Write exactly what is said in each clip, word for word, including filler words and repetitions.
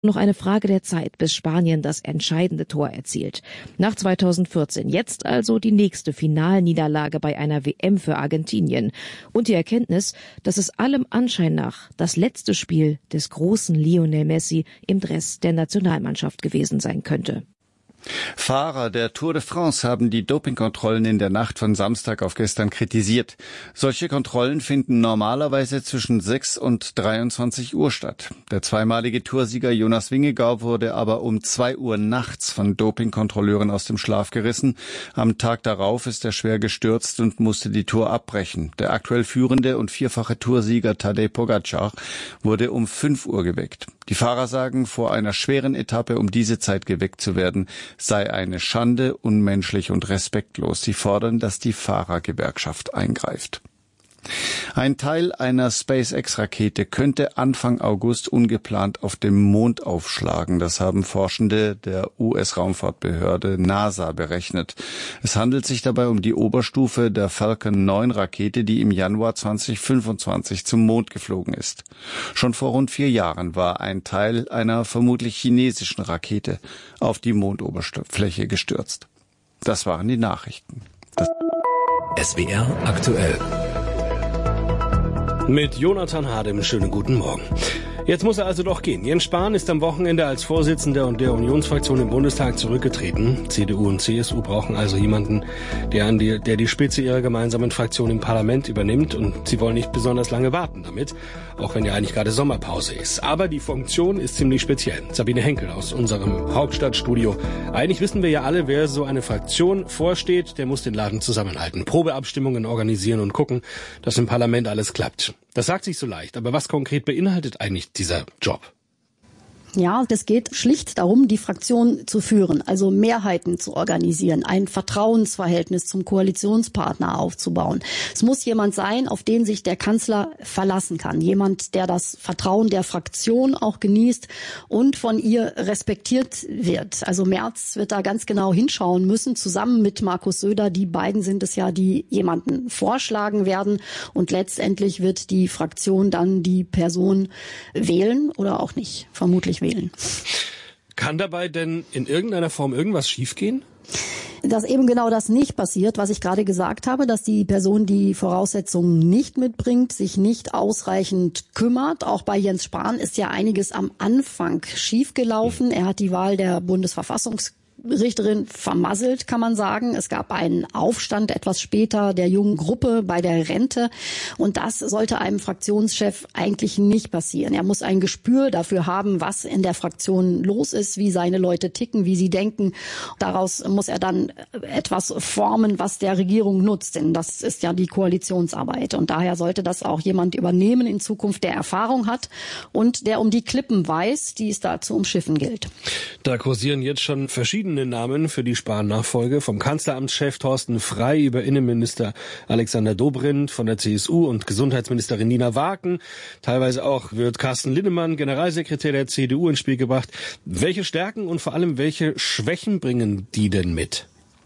Noch eine Frage der Zeit, bis Spanien das entscheidende Tor erzielt. Nach zweitausendvierzehn, jetzt also die nächste Finalniederlage bei einer W M für Argentinien. Und die Erkenntnis, dass es allem Anschein nach das letzte Spiel des großen Lionel Messi im Dress der Nationalmannschaft gewesen sein könnte. Fahrer der Tour de France haben die Dopingkontrollen in der Nacht von Samstag auf gestern kritisiert. Solche Kontrollen finden normalerweise zwischen sechs und dreiundzwanzig Uhr statt. Der zweimalige Toursieger Jonas Vingegaard wurde aber um zwei Uhr nachts von Dopingkontrolleuren aus dem Schlaf gerissen. Am Tag darauf ist er schwer gestürzt und musste die Tour abbrechen. Der aktuell führende und vierfache Toursieger Tadej Pogačar wurde um fünf Uhr geweckt. Die Fahrer sagen, vor einer schweren Etappe um diese Zeit geweckt zu werden, sei eine Schande, unmenschlich und respektlos. Sie fordern, dass die Fahrergewerkschaft eingreift. Ein Teil einer SpaceX-Rakete könnte Anfang August ungeplant auf dem Mond aufschlagen. Das haben Forschende der U S-Raumfahrtbehörde NASA berechnet. Es handelt sich dabei um die Oberstufe der Falcon neun Rakete, die im Januar zweitausendfünfundzwanzig zum Mond geflogen ist. Schon vor rund vier Jahren war ein Teil einer vermutlich chinesischen Rakete auf die Mondoberfläche gestürzt. Das waren die Nachrichten. Das S W R aktuell. Mit Jonathan Hadem, schönen guten Morgen. Jetzt muss er also doch gehen. Jens Spahn ist am Wochenende als Vorsitzender der Unionsfraktion im Bundestag zurückgetreten. C D U und C S U brauchen also jemanden, der, an die, der die Spitze ihrer gemeinsamen Fraktion im Parlament übernimmt. Und sie wollen nicht besonders lange warten damit, auch wenn ja eigentlich gerade Sommerpause ist. Aber die Funktion ist ziemlich speziell. Sabine Henkel aus unserem Hauptstadtstudio. Eigentlich wissen wir ja alle, wer so eine Fraktion vorsteht, der muss den Laden zusammenhalten. Probeabstimmungen organisieren und gucken, dass im Parlament alles klappt. Das sagt sich so leicht, aber was konkret beinhaltet eigentlich dieser Job? Ja, es geht schlicht darum, die Fraktion zu führen, also Mehrheiten zu organisieren, ein Vertrauensverhältnis zum Koalitionspartner aufzubauen. Es muss jemand sein, auf den sich der Kanzler verlassen kann. Jemand, der das Vertrauen der Fraktion auch genießt und von ihr respektiert wird. Also Merz wird da ganz genau hinschauen müssen, zusammen mit Markus Söder. Die beiden sind es ja, die jemanden vorschlagen werden. Und letztendlich wird die Fraktion dann die Person wählen oder auch nicht, vermutlich wählen. Kann dabei denn in irgendeiner Form irgendwas schiefgehen? Dass eben genau das nicht passiert, was ich gerade gesagt habe, dass die Person die Voraussetzungen nicht mitbringt, sich nicht ausreichend kümmert. Auch bei Jens Spahn ist ja einiges am Anfang schiefgelaufen. Er hat die Wahl der Bundesverfassungs Richterin vermasselt, kann man sagen. Es gab einen Aufstand etwas später der jungen Gruppe bei der Rente. Und das sollte einem Fraktionschef eigentlich nicht passieren. Er muss ein Gespür dafür haben, was in der Fraktion los ist, wie seine Leute ticken, wie sie denken. Daraus muss er dann etwas formen, was der Regierung nutzt. Denn das ist ja die Koalitionsarbeit. Und daher sollte das auch jemand übernehmen in Zukunft, der Erfahrung hat und der um die Klippen weiß, die es da zu umschiffen gilt. Da kursieren jetzt schon verschiedene Namen für die Spahn-Nachfolge, vom Kanzleramtschef Thorsten Frey über Innenminister Alexander Dobrindt von der C S U und Gesundheitsministerin Nina Waken. Teilweise auch wird Carsten Linnemann, Generalsekretär der C D U, ins Spiel gebracht. Welche Stärken und vor allem welche Schwächen bringen die denn mit?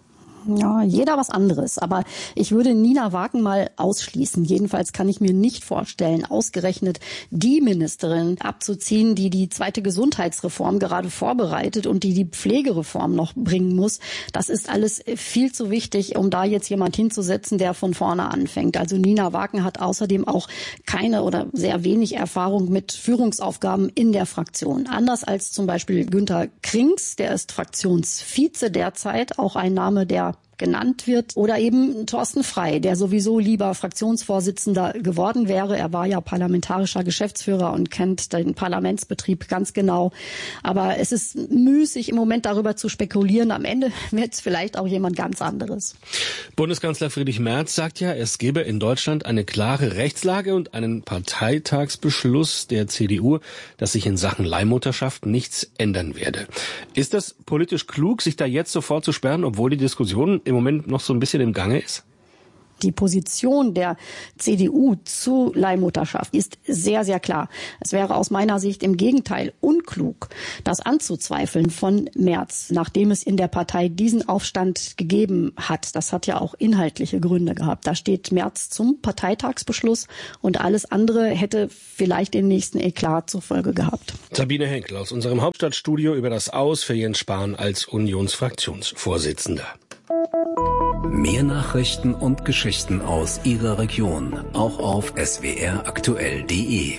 Ja, jeder was anderes. Aber ich würde Nina Waken mal ausschließen. Jedenfalls kann ich mir nicht vorstellen, ausgerechnet die Ministerin abzuziehen, die die zweite Gesundheitsreform gerade vorbereitet und die die Pflegereform noch bringen muss. Das ist alles viel zu wichtig, um da jetzt jemand hinzusetzen, der von vorne anfängt. Also Nina Waken hat außerdem auch keine oder sehr wenig Erfahrung mit Führungsaufgaben in der Fraktion. Anders als zum Beispiel Günther Krings, der ist Fraktionsvize derzeit, auch ein Name, der genannt wird, oder eben Thorsten Frey, der sowieso lieber Fraktionsvorsitzender geworden wäre. Er war ja parlamentarischer Geschäftsführer und kennt den Parlamentsbetrieb ganz genau. Aber es ist müßig, im Moment darüber zu spekulieren. Am Ende wird es vielleicht auch jemand ganz anderes. Bundeskanzler Friedrich Merz sagt ja, es gebe in Deutschland eine klare Rechtslage und einen Parteitagsbeschluss der C D U, dass sich in Sachen Leihmutterschaft nichts ändern werde. Ist das politisch klug, sich da jetzt sofort zu sperren, obwohl die Diskussion im Moment noch so ein bisschen im Gange ist? Die Position der C D U zu Leihmutterschaft ist sehr, sehr klar. Es wäre aus meiner Sicht im Gegenteil unklug, das anzuzweifeln von Merz, nachdem es in der Partei diesen Aufstand gegeben hat. Das hat ja auch inhaltliche Gründe gehabt. Da steht Merz zum Parteitagsbeschluss und alles andere hätte vielleicht den nächsten Eklat zur Folge gehabt. Sabine Henkel aus unserem Hauptstadtstudio über das Aus für Jens Spahn als Unionsfraktionsvorsitzender. Mehr Nachrichten und Geschichten aus Ihrer Region, auch auf s w r aktuell punkt de.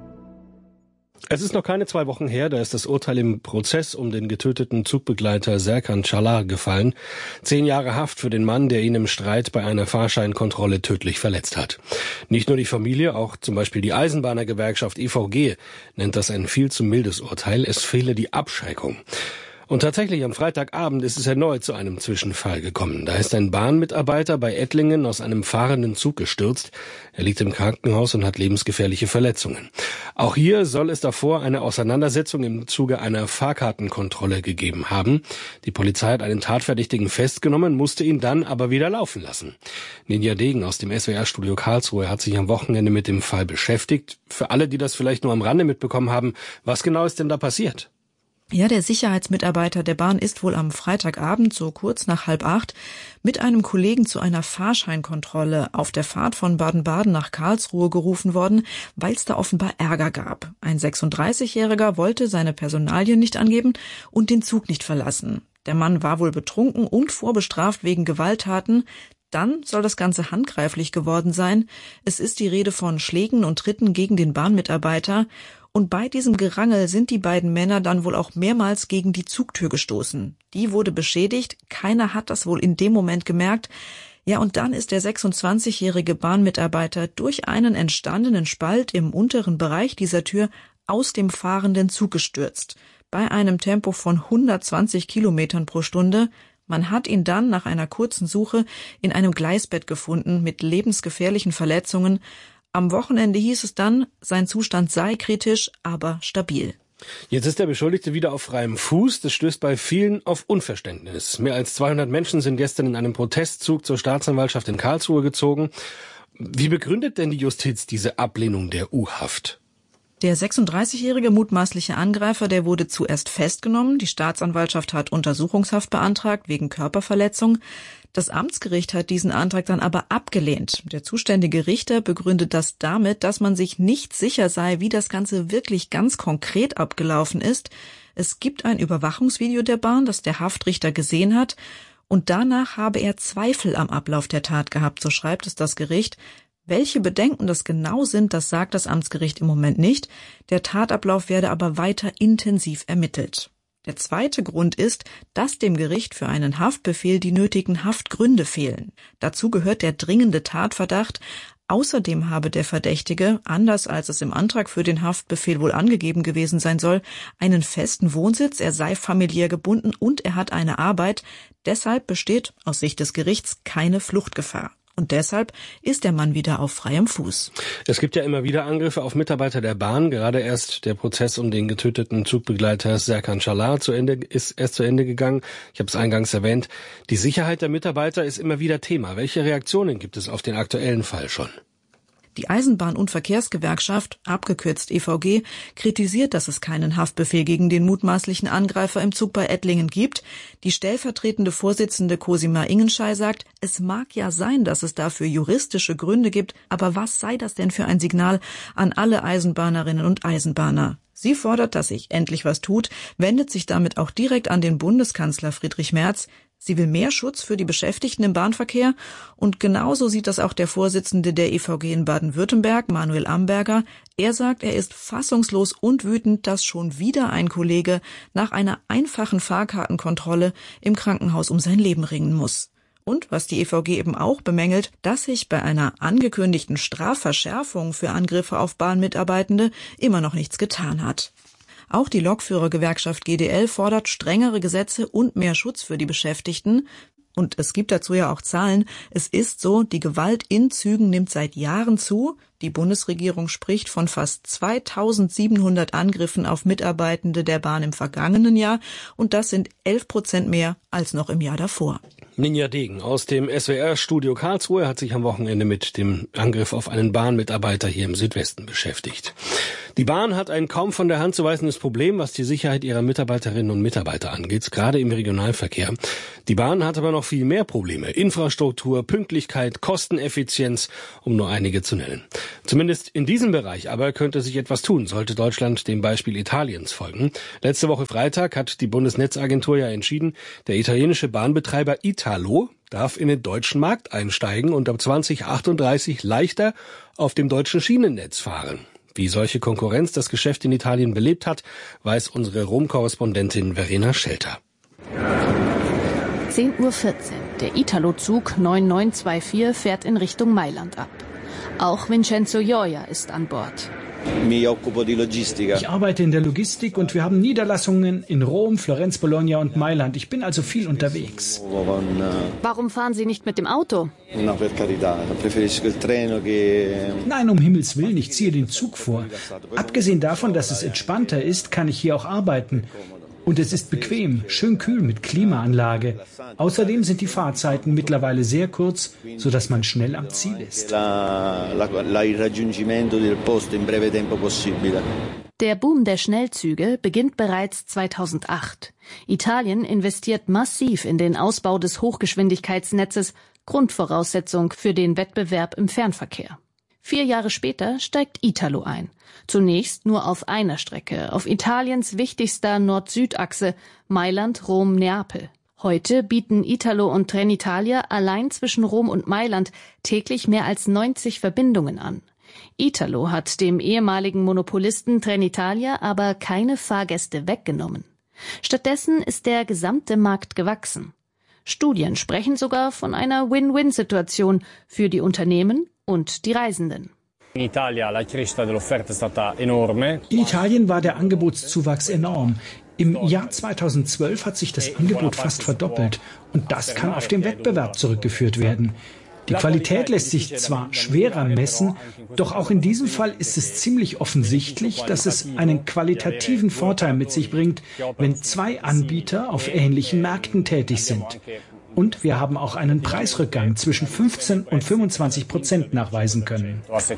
Es ist noch keine zwei Wochen her, da ist das Urteil im Prozess um den getöteten Zugbegleiter Serkan Çalar gefallen. Zehn Jahre Haft für den Mann, der ihn im Streit bei einer Fahrscheinkontrolle tödlich verletzt hat. Nicht nur die Familie, auch zum Beispiel die Eisenbahnergewerkschaft E V G nennt das ein viel zu mildes Urteil. Es fehle die Abschreckung. Und tatsächlich am Freitagabend ist es erneut zu einem Zwischenfall gekommen. Da ist ein Bahnmitarbeiter bei Ettlingen aus einem fahrenden Zug gestürzt. Er liegt im Krankenhaus und hat lebensgefährliche Verletzungen. Auch hier soll es davor eine Auseinandersetzung im Zuge einer Fahrkartenkontrolle gegeben haben. Die Polizei hat einen Tatverdächtigen festgenommen, musste ihn dann aber wieder laufen lassen. Ninja Degen aus dem S W R-Studio Karlsruhe hat sich am Wochenende mit dem Fall beschäftigt. Für alle, die das vielleicht nur am Rande mitbekommen haben, was genau ist denn da passiert? Ja, der Sicherheitsmitarbeiter der Bahn ist wohl am Freitagabend, so kurz nach halb acht, mit einem Kollegen zu einer Fahrscheinkontrolle auf der Fahrt von Baden-Baden nach Karlsruhe gerufen worden, weil es da offenbar Ärger gab. Ein sechsunddreißigjähriger wollte seine Personalien nicht angeben und den Zug nicht verlassen. Der Mann war wohl betrunken und vorbestraft wegen Gewalttaten. Dann soll das Ganze handgreiflich geworden sein. Es ist die Rede von Schlägen und Tritten gegen den Bahnmitarbeiter. Und bei diesem Gerangel sind die beiden Männer dann wohl auch mehrmals gegen die Zugtür gestoßen. Die wurde beschädigt, keiner hat das wohl in dem Moment gemerkt. Ja, und dann ist der sechsundzwanzigjährige Bahnmitarbeiter durch einen entstandenen Spalt im unteren Bereich dieser Tür aus dem fahrenden Zug gestürzt. Bei einem Tempo von hundertzwanzig Kilometern pro Stunde. Man hat ihn dann nach einer kurzen Suche in einem Gleisbett gefunden mit lebensgefährlichen Verletzungen. Am Wochenende hieß es dann, sein Zustand sei kritisch, aber stabil. Jetzt ist der Beschuldigte wieder auf freiem Fuß. Das stößt bei vielen auf Unverständnis. Mehr als zweihundert Menschen sind gestern in einem Protestzug zur Staatsanwaltschaft in Karlsruhe gezogen. Wie begründet denn die Justiz diese Ablehnung der U-Haft? Der sechsunddreißigjährige mutmaßliche Angreifer, der wurde zuerst festgenommen. Die Staatsanwaltschaft hat Untersuchungshaft beantragt wegen Körperverletzung. Das Amtsgericht hat diesen Antrag dann aber abgelehnt. Der zuständige Richter begründet das damit, dass man sich nicht sicher sei, wie das Ganze wirklich ganz konkret abgelaufen ist. Es gibt ein Überwachungsvideo der Bahn, das der Haftrichter gesehen hat. Und danach habe er Zweifel am Ablauf der Tat gehabt, so schreibt es das Gericht. Welche Bedenken das genau sind, das sagt das Amtsgericht im Moment nicht. Der Tatablauf werde aber weiter intensiv ermittelt. Der zweite Grund ist, dass dem Gericht für einen Haftbefehl die nötigen Haftgründe fehlen. Dazu gehört der dringende Tatverdacht. Außerdem habe der Verdächtige, anders als es im Antrag für den Haftbefehl wohl angegeben gewesen sein soll, einen festen Wohnsitz, er sei familiär gebunden und er hat eine Arbeit. Deshalb besteht aus Sicht des Gerichts keine Fluchtgefahr. Und deshalb ist der Mann wieder auf freiem Fuß. Es gibt ja immer wieder Angriffe auf Mitarbeiter der Bahn. Gerade erst der Prozess um den getöteten Zugbegleiter Serkan Çalar zu Ende, ist erst zu Ende gegangen. Ich habe es eingangs erwähnt. Die Sicherheit der Mitarbeiter ist immer wieder Thema. Welche Reaktionen gibt es auf den aktuellen Fall schon? Die Eisenbahn- und Verkehrsgewerkschaft, abgekürzt E V G, kritisiert, dass es keinen Haftbefehl gegen den mutmaßlichen Angreifer im Zug bei Ettlingen gibt. Die stellvertretende Vorsitzende Cosima Ingenschei sagt, es mag ja sein, dass es dafür juristische Gründe gibt, aber was sei das denn für ein Signal an alle Eisenbahnerinnen und Eisenbahner? Sie fordert, dass sich endlich was tut, wendet sich damit auch direkt an den Bundeskanzler Friedrich Merz. Sie will mehr Schutz für die Beschäftigten im Bahnverkehr und genauso sieht das auch der Vorsitzende der E V G in Baden-Württemberg, Manuel Amberger. Er sagt, er ist fassungslos und wütend, dass schon wieder ein Kollege nach einer einfachen Fahrkartenkontrolle im Krankenhaus um sein Leben ringen muss. Und was die E V G eben auch bemängelt, dass sich bei einer angekündigten Strafverschärfung für Angriffe auf Bahnmitarbeitende immer noch nichts getan hat. Auch die Lokführergewerkschaft G D L fordert strengere Gesetze und mehr Schutz für die Beschäftigten. Und es gibt dazu ja auch Zahlen. Es ist so, die Gewalt in Zügen nimmt seit Jahren zu. Die Bundesregierung spricht von fast zweitausendsiebenhundert Angriffen auf Mitarbeitende der Bahn im vergangenen Jahr. Und das sind elf Prozent mehr als noch im Jahr davor. Ninja Degen aus dem S W R-Studio Karlsruhe hat sich am Wochenende mit dem Angriff auf einen Bahnmitarbeiter hier im Südwesten beschäftigt. Die Bahn hat ein kaum von der Hand zu weisendes Problem, was die Sicherheit ihrer Mitarbeiterinnen und Mitarbeiter angeht, gerade im Regionalverkehr. Die Bahn hat aber noch viel mehr Probleme. Infrastruktur, Pünktlichkeit, Kosteneffizienz, um nur einige zu nennen. Zumindest in diesem Bereich aber könnte sich etwas tun, sollte Deutschland dem Beispiel Italiens folgen. Letzte Woche Freitag hat die Bundesnetzagentur ja entschieden, der italienische Bahnbetreiber Italo darf in den deutschen Markt einsteigen und ab zwanzig achtunddreißig leichter auf dem deutschen Schienennetz fahren. Wie solche Konkurrenz das Geschäft in Italien belebt hat, weiß unsere Rom-Korrespondentin Verena Schelter. zehn Uhr vierzehn. Der Italo-Zug neun neun zwei vier fährt in Richtung Mailand ab. Auch Vincenzo Gioia ist an Bord. Ich arbeite in der Logistik und wir haben Niederlassungen in Rom, Florenz, Bologna und Mailand. Ich bin also viel unterwegs. Warum fahren Sie nicht mit dem Auto? Nein, um Himmels Willen, ich ziehe den Zug vor. Abgesehen davon, dass es entspannter ist, kann ich hier auch arbeiten. Und es ist bequem, schön kühl mit Klimaanlage. Außerdem sind die Fahrzeiten mittlerweile sehr kurz, sodass man schnell am Ziel ist. Der Boom der Schnellzüge beginnt bereits zweitausendacht. Italien investiert massiv in den Ausbau des Hochgeschwindigkeitsnetzes, Grundvoraussetzung für den Wettbewerb im Fernverkehr. Vier Jahre später steigt Italo ein. Zunächst nur auf einer Strecke, auf Italiens wichtigster Nord-Süd-Achse, Mailand-Rom-Neapel. Heute bieten Italo und Trenitalia allein zwischen Rom und Mailand täglich mehr als neunzig Verbindungen an. Italo hat dem ehemaligen Monopolisten Trenitalia aber keine Fahrgäste weggenommen. Stattdessen ist der gesamte Markt gewachsen. Studien sprechen sogar von einer Win-Win-Situation für die Unternehmen und die Reisenden. In Italien war der Angebotszuwachs enorm. Im Jahr zweitausendzwölf hat sich das Angebot fast verdoppelt. Und das kann auf den Wettbewerb zurückgeführt werden. Die Qualität lässt sich zwar schwerer messen, doch auch in diesem Fall ist es ziemlich offensichtlich, dass es einen qualitativen Vorteil mit sich bringt, wenn zwei Anbieter auf ähnlichen Märkten tätig sind. Und wir haben auch einen Preisrückgang zwischen fünfzehn und fünfundzwanzig Prozent nachweisen können.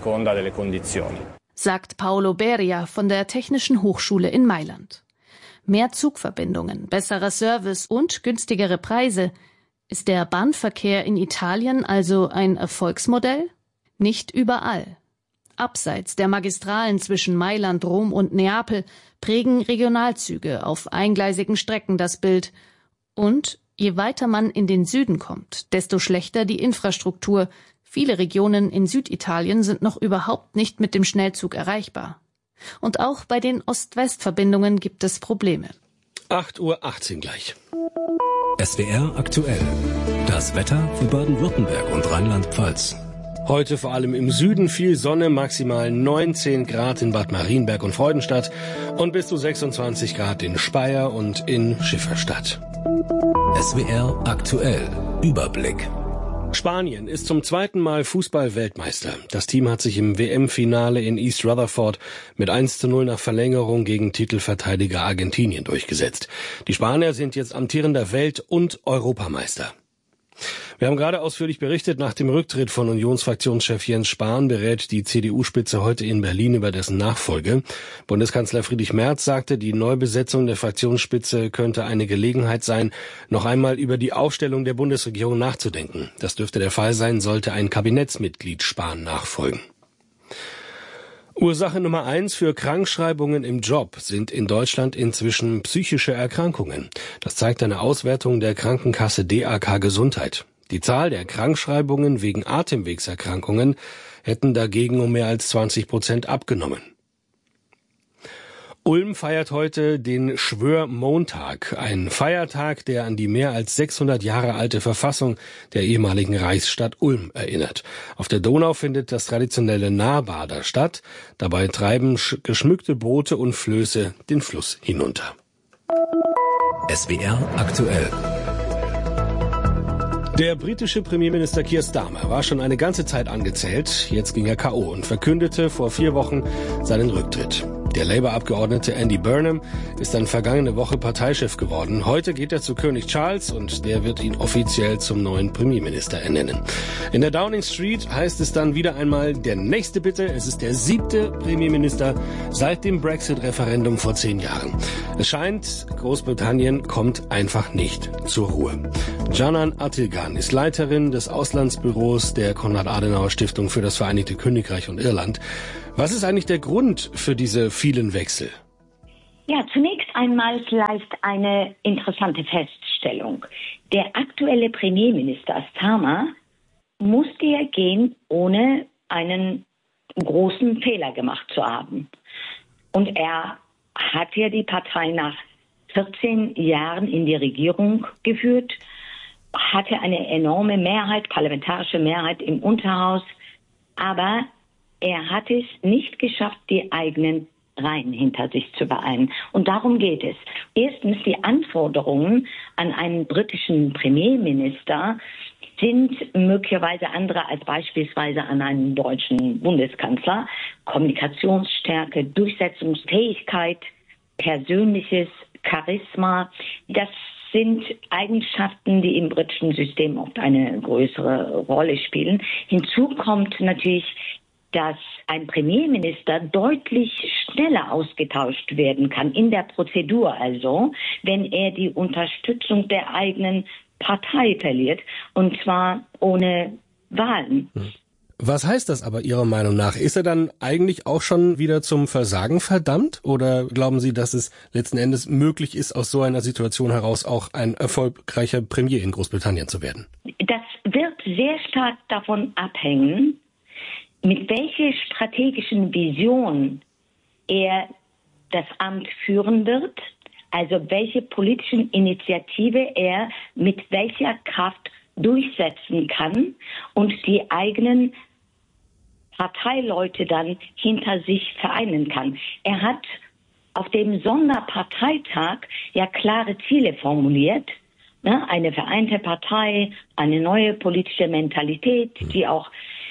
Sagt Paolo Beria von der Technischen Hochschule in Mailand. Mehr Zugverbindungen, besserer Service und günstigere Preise. Ist der Bahnverkehr in Italien also ein Erfolgsmodell? Nicht überall. Abseits der Magistralen zwischen Mailand, Rom und Neapel prägen Regionalzüge auf eingleisigen Strecken das Bild. Und je weiter man in den Süden kommt, desto schlechter die Infrastruktur. Viele Regionen in Süditalien sind noch überhaupt nicht mit dem Schnellzug erreichbar. Und auch bei den Ost-West-Verbindungen gibt es Probleme. acht Uhr achtzehn gleich. S W R aktuell. Das Wetter für Baden-Württemberg und Rheinland-Pfalz. Heute vor allem im Süden viel Sonne, maximal neunzehn Grad in Bad Marienberg und Freudenstadt und bis zu sechsundzwanzig Grad in Speyer und in Schifferstadt. S W R aktuell. Überblick. Spanien ist zum zweiten Mal Fußball-Weltmeister. Das Team hat sich im W M-Finale in East Rutherford mit eins zu null nach Verlängerung gegen Titelverteidiger Argentinien durchgesetzt. Die Spanier sind jetzt amtierender Welt- und Europameister. Wir haben gerade ausführlich berichtet, nach dem Rücktritt von Unionsfraktionschef Jens Spahn berät die C D U-Spitze heute in Berlin über dessen Nachfolge. Bundeskanzler Friedrich Merz sagte, die Neubesetzung der Fraktionsspitze könnte eine Gelegenheit sein, noch einmal über die Aufstellung der Bundesregierung nachzudenken. Das dürfte der Fall sein, sollte ein Kabinettsmitglied Spahn nachfolgen. Ursache Nummer eins für Krankschreibungen im Job sind in Deutschland inzwischen psychische Erkrankungen. Das zeigt eine Auswertung der Krankenkasse D A K Gesundheit. Die Zahl der Krankschreibungen wegen Atemwegserkrankungen hätten dagegen um mehr als zwanzig Prozent abgenommen. Ulm feiert heute den Schwörmontag, ein Feiertag, der an die mehr als sechshundert Jahre alte Verfassung der ehemaligen Reichsstadt Ulm erinnert. Auf der Donau findet das traditionelle Nahbader statt. Dabei treiben geschmückte Boote und Flöße den Fluss hinunter. S W R aktuell. Der britische Premierminister Keir Starmer war schon eine ganze Zeit angezählt. Jetzt ging er K O und verkündete vor vier Wochen seinen Rücktritt. Der Labour-Abgeordnete Andy Burnham ist dann vergangene Woche Parteichef geworden. Heute geht er zu König Charles und der wird ihn offiziell zum neuen Premierminister ernennen. In der Downing Street heißt es dann wieder einmal, der nächste bitte. Es ist der siebte Premierminister seit dem Brexit-Referendum vor zehn Jahren. Es scheint, Großbritannien kommt einfach nicht zur Ruhe. Canan Attilgan ist Leiterin des Auslandsbüros der Konrad-Adenauer-Stiftung für das Vereinigte Königreich und Irland. Was ist eigentlich der Grund für diese vielen Wechsel? Ja, zunächst einmal vielleicht eine interessante Feststellung. Der aktuelle Premierminister Starmer musste ja gehen, ohne einen großen Fehler gemacht zu haben. Und er hat ja die Partei nach vierzehn Jahren in die Regierung geführt, hatte eine enorme Mehrheit, parlamentarische Mehrheit im Unterhaus, aber er hat es nicht geschafft, die eigenen Reihen hinter sich zu vereinen. Und darum geht es. Erstens, die Anforderungen an einen britischen Premierminister sind möglicherweise andere als beispielsweise an einen deutschen Bundeskanzler. Kommunikationsstärke, Durchsetzungsfähigkeit, persönliches Charisma, das sind Eigenschaften, die im britischen System oft eine größere Rolle spielen. Hinzu kommt natürlich, dass ein Premierminister deutlich schneller ausgetauscht werden kann, in der Prozedur also, wenn er die Unterstützung der eigenen Partei verliert, und zwar ohne Wahlen. Was heißt das aber Ihrer Meinung nach? Ist er dann eigentlich auch schon wieder zum Versagen verdammt? Oder glauben Sie, dass es letzten Endes möglich ist, aus so einer Situation heraus auch ein erfolgreicher Premier in Großbritannien zu werden? Das wird sehr stark davon abhängen, mit welcher strategischen Vision er das Amt führen wird, also welche politischen Initiative er mit welcher Kraft durchsetzen kann und die eigenen Parteileute dann hinter sich vereinen kann. Er hat auf dem Sonderparteitag ja klare Ziele formuliert, ne? Eine vereinte Partei, eine neue politische Mentalität, die auch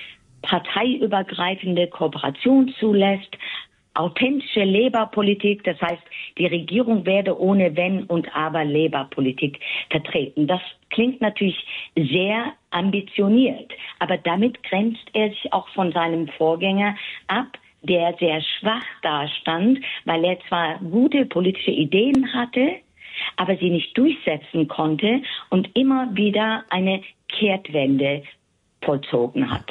parteiübergreifende Kooperation zulässt, authentische Labour-Politik, das heißt, die Regierung werde ohne Wenn und Aber Labour-Politik vertreten. Das klingt natürlich sehr ambitioniert, aber damit grenzt er sich auch von seinem Vorgänger ab, der sehr schwach dastand, weil er zwar gute politische Ideen hatte, aber sie nicht durchsetzen konnte und immer wieder eine Kehrtwende vollzogen hat.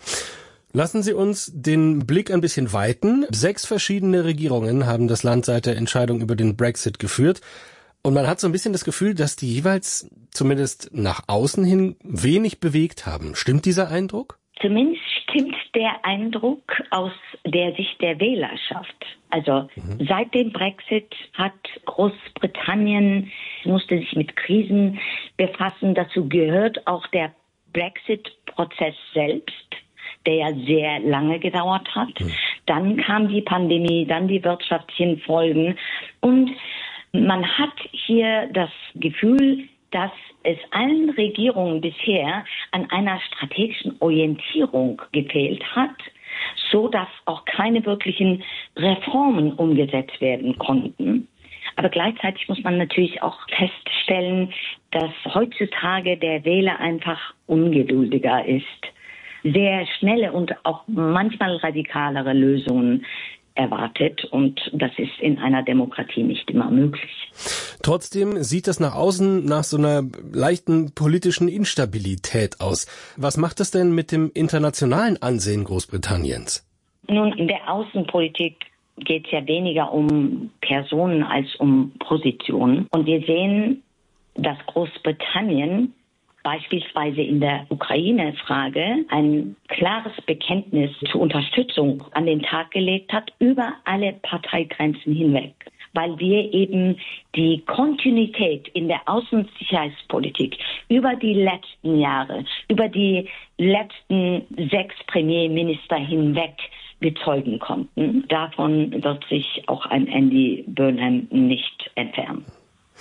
Lassen Sie uns den Blick ein bisschen weiten. Sechs verschiedene Regierungen haben das Land seit der Entscheidung über den Brexit geführt. Und man hat so ein bisschen das Gefühl, dass die jeweils zumindest nach außen hin wenig bewegt haben. Stimmt dieser Eindruck? Zumindest stimmt der Eindruck aus der Sicht der Wählerschaft. Also mhm. seit dem Brexit hat Großbritannien, musste sich mit Krisen befassen. Dazu gehört auch der Brexit-Prozess selbst, der ja sehr lange gedauert hat. Mhm. Dann kam die Pandemie, dann die wirtschaftlichen Folgen. Und man hat hier das Gefühl, dass es allen Regierungen bisher an einer strategischen Orientierung gefehlt hat, so dass auch keine wirklichen Reformen umgesetzt werden konnten. Aber gleichzeitig muss man natürlich auch feststellen, dass heutzutage der Wähler einfach ungeduldiger ist, sehr schnelle und auch manchmal radikalere Lösungen erwartet, und das ist in einer Demokratie nicht immer möglich. Trotzdem sieht das nach außen nach so einer leichten politischen Instabilität aus. Was macht das denn mit dem internationalen Ansehen Großbritanniens? Nun, in der Außenpolitik geht es ja weniger um Personen als um Positionen. Und wir sehen, dass Großbritannien beispielsweise in der Ukraine-Frage ein klares Bekenntnis zur Unterstützung an den Tag gelegt hat, über alle Parteigrenzen hinweg. Weil wir eben die Kontinuität in der Außensicherheitspolitik über die letzten Jahre, über die letzten sechs Premierminister hinweg bezeugen konnten. Davon wird sich auch ein Andy Burnham nicht entfernen.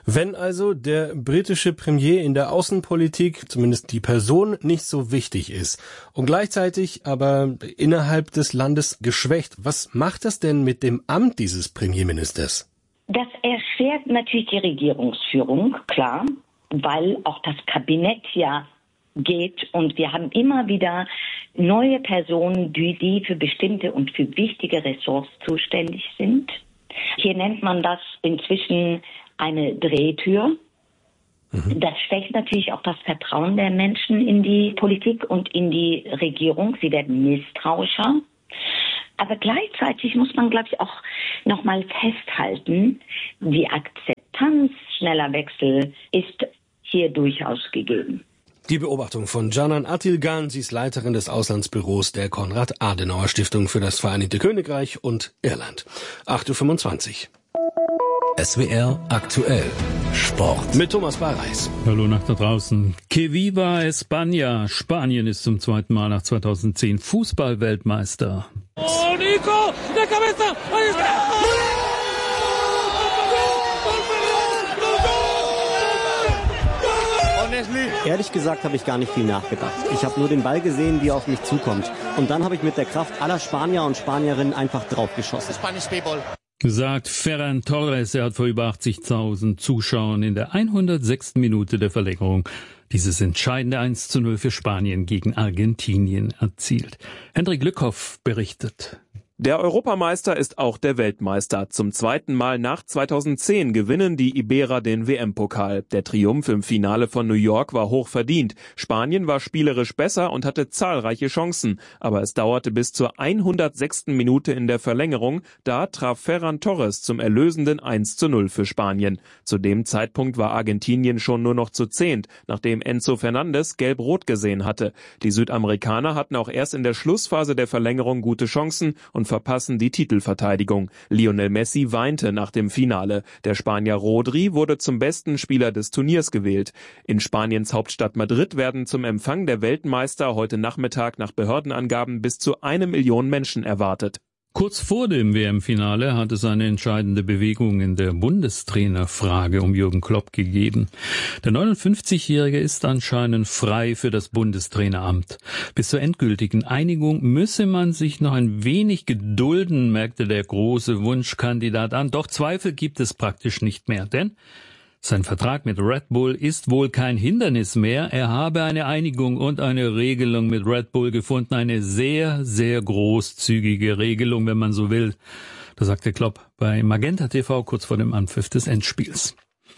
Wenn also der britische Premier in der Außenpolitik, zumindest die Person, nicht so wichtig ist und gleichzeitig aber innerhalb des Landes geschwächt, was macht das denn mit dem Amt dieses Premierministers? Das erschwert natürlich die Regierungsführung, klar, weil auch das Kabinett ja geht und wir haben immer wieder neue Personen, die, die für bestimmte und für wichtige Ressorts zuständig sind. Hier nennt man das inzwischen eine Drehtür. Mhm. Das schwächt natürlich auch das Vertrauen der Menschen in die Politik und in die Regierung. Sie werden misstrauischer. Aber gleichzeitig muss man, glaube ich, auch noch mal festhalten, die Akzeptanz schneller Wechsel ist hier durchaus gegeben. Die Beobachtung von Canan Attilgan, sie ist Leiterin des Auslandsbüros der Konrad-Adenauer-Stiftung für das Vereinigte Königreich und Irland. acht Uhr fünfundzwanzig. S W R aktuell Sport. Mit Thomas Barreis. Hallo nach da draußen. Que viva España. Spanien ist zum zweiten Mal nach zweitausendzehn Fußball-Weltmeister. Oh, Nico, de cabeza. Ahí está. Ehrlich gesagt habe ich gar nicht viel nachgedacht. Ich habe nur den Ball gesehen, wie er auf mich zukommt. Und dann habe ich mit der Kraft aller Spanier und Spanierinnen einfach draufgeschossen. Sagt Ferran Torres. Er hat vor über achtzigtausend Zuschauern in der hundertsechsten Minute der Verlängerung dieses entscheidende eins zu null für Spanien gegen Argentinien erzielt. Hendrik Lückhoff berichtet. Der Europameister ist auch der Weltmeister. Zum zweiten Mal nach zweitausendzehn gewinnen die Iberer den W M-Pokal. Der Triumph im Finale von New York war hoch verdient. Spanien war spielerisch besser und hatte zahlreiche Chancen. Aber es dauerte bis zur hundertsechsten Minute in der Verlängerung. Da traf Ferran Torres zum erlösenden eins zu null für Spanien. Zu dem Zeitpunkt war Argentinien schon nur noch zu zehnt, nachdem Enzo Fernandez gelb-rot gesehen hatte. Die Südamerikaner hatten auch erst in der Schlussphase der Verlängerung gute Chancen und verpassen die Titelverteidigung. Lionel Messi weinte nach dem Finale. Der Spanier Rodri wurde zum besten Spieler des Turniers gewählt. In Spaniens Hauptstadt Madrid werden zum Empfang der Weltmeister heute Nachmittag nach Behördenangaben bis zu eine Million Menschen erwartet. Kurz vor dem W M-Finale hat es eine entscheidende Bewegung in der Bundestrainerfrage um Jürgen Klopp gegeben. Der neunundfünfzigjährige ist anscheinend frei für das Bundestraineramt. Bis zur endgültigen Einigung müsse man sich noch ein wenig gedulden, merkte der große Wunschkandidat an. Doch Zweifel gibt es praktisch nicht mehr, denn sein Vertrag mit Red Bull ist wohl kein Hindernis mehr. Er habe eine Einigung und eine Regelung mit Red Bull gefunden. Eine sehr, sehr großzügige Regelung, wenn man so will. Das sagte Klopp bei Magenta T V kurz vor dem Anpfiff des Endspiels.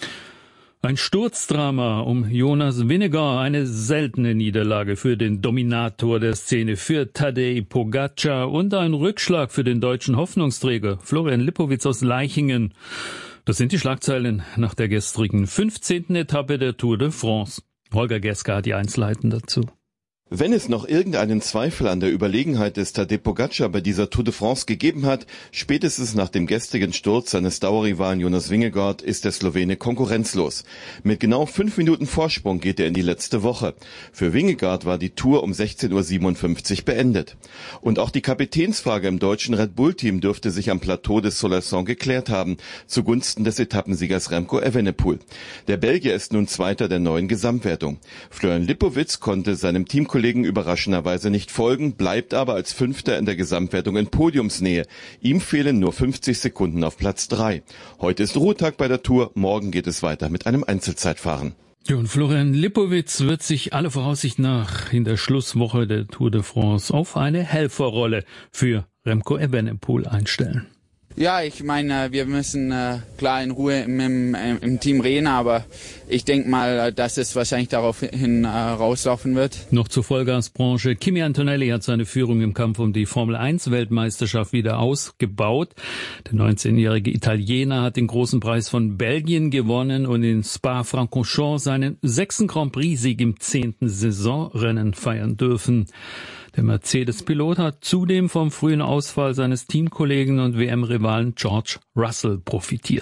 Ein Sturzdrama um Jonas Vingegaard, eine seltene Niederlage für den Dominator der Szene, für Tadej Pogačar und ein Rückschlag für den deutschen Hoffnungsträger Florian Lipowitz aus Leichingen. Das sind die Schlagzeilen nach der gestrigen fünfzehnten Etappe der Tour de France. Holger Geska hat die Einzelheiten dazu. Wenn es noch irgendeinen Zweifel an der Überlegenheit des Tadej Pogačar bei dieser Tour de France gegeben hat, spätestens nach dem gestrigen Sturz seines Dauerrivalen Jonas Vingegaard ist der Slowene konkurrenzlos. Mit genau fünf Minuten Vorsprung geht er in die letzte Woche. Für Vingegaard war die Tour um sechzehn Uhr siebenundfünfzig beendet. Und auch die Kapitänsfrage im deutschen Red Bull-Team dürfte sich am Plateau des Solerson geklärt haben, zugunsten des Etappensiegers Remco Evenepoel. Der Belgier ist nun Zweiter der neuen Gesamtwertung. Florian Lipowitz konnte seinem Team Kollegen überraschenderweise nicht folgen, bleibt aber als Fünfter in der Gesamtwertung in Podiumsnähe. Ihm fehlen nur fünfzig Sekunden auf Platz drei. Heute ist Ruhetag bei der Tour, morgen geht es weiter mit einem Einzelzeitfahren. Ja, und Florian Lipowitz wird sich aller Voraussicht nach in der Schlusswoche der Tour de France auf eine Helferrolle für Remco Evenepoel einstellen. Ja, ich meine, wir müssen äh, klar in Ruhe im, im, im Team reden, aber ich denke mal, dass es wahrscheinlich daraufhin äh, rauslaufen wird. Noch zur Vollgasbranche. Kimi Antonelli hat seine Führung im Kampf um die Formel eins Weltmeisterschaft wieder ausgebaut. Der neunzehnjährige Italiener hat den großen Preis von Belgien gewonnen und in Spa-Francorchamps seinen sechsten Grand Prix-Sieg im zehnten Saisonrennen feiern dürfen. Der Mercedes-Pilot hat zudem vom frühen Ausfall seines Teamkollegen und W M-Rivalen George Russell profitiert.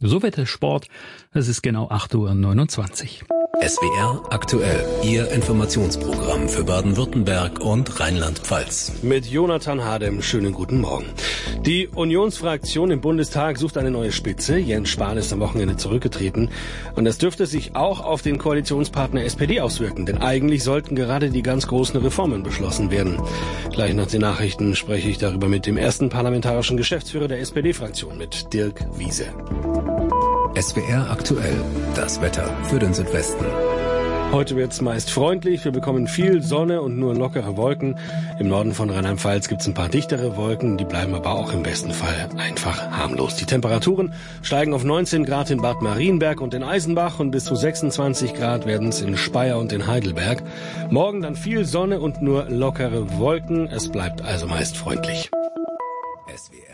So wird der Sport. Es ist genau acht Uhr neunundzwanzig. S W R aktuell, Ihr Informationsprogramm für Baden-Württemberg und Rheinland-Pfalz. Mit Jonathan Hadem, schönen guten Morgen. Die Unionsfraktion im Bundestag sucht eine neue Spitze. Jens Spahn ist am Wochenende zurückgetreten. Und das dürfte sich auch auf den Koalitionspartner S P D auswirken. Denn eigentlich sollten gerade die ganz großen Reformen beschlossen werden. Gleich nach den Nachrichten spreche ich darüber mit dem ersten parlamentarischen Geschäftsführer der S P D-Fraktion, mit Dirk Wiese. S W R aktuell, das Wetter für den Südwesten. Heute wird's meist freundlich, wir bekommen viel Sonne und nur lockere Wolken. Im Norden von Rheinland-Pfalz gibt's ein paar dichtere Wolken, die bleiben aber auch im besten Fall einfach harmlos. Die Temperaturen steigen auf neunzehn Grad in Bad Marienberg und in Eisenbach und bis zu sechsundzwanzig Grad werden's in Speyer und in Heidelberg. Morgen dann viel Sonne und nur lockere Wolken, es bleibt also meist freundlich. S W R.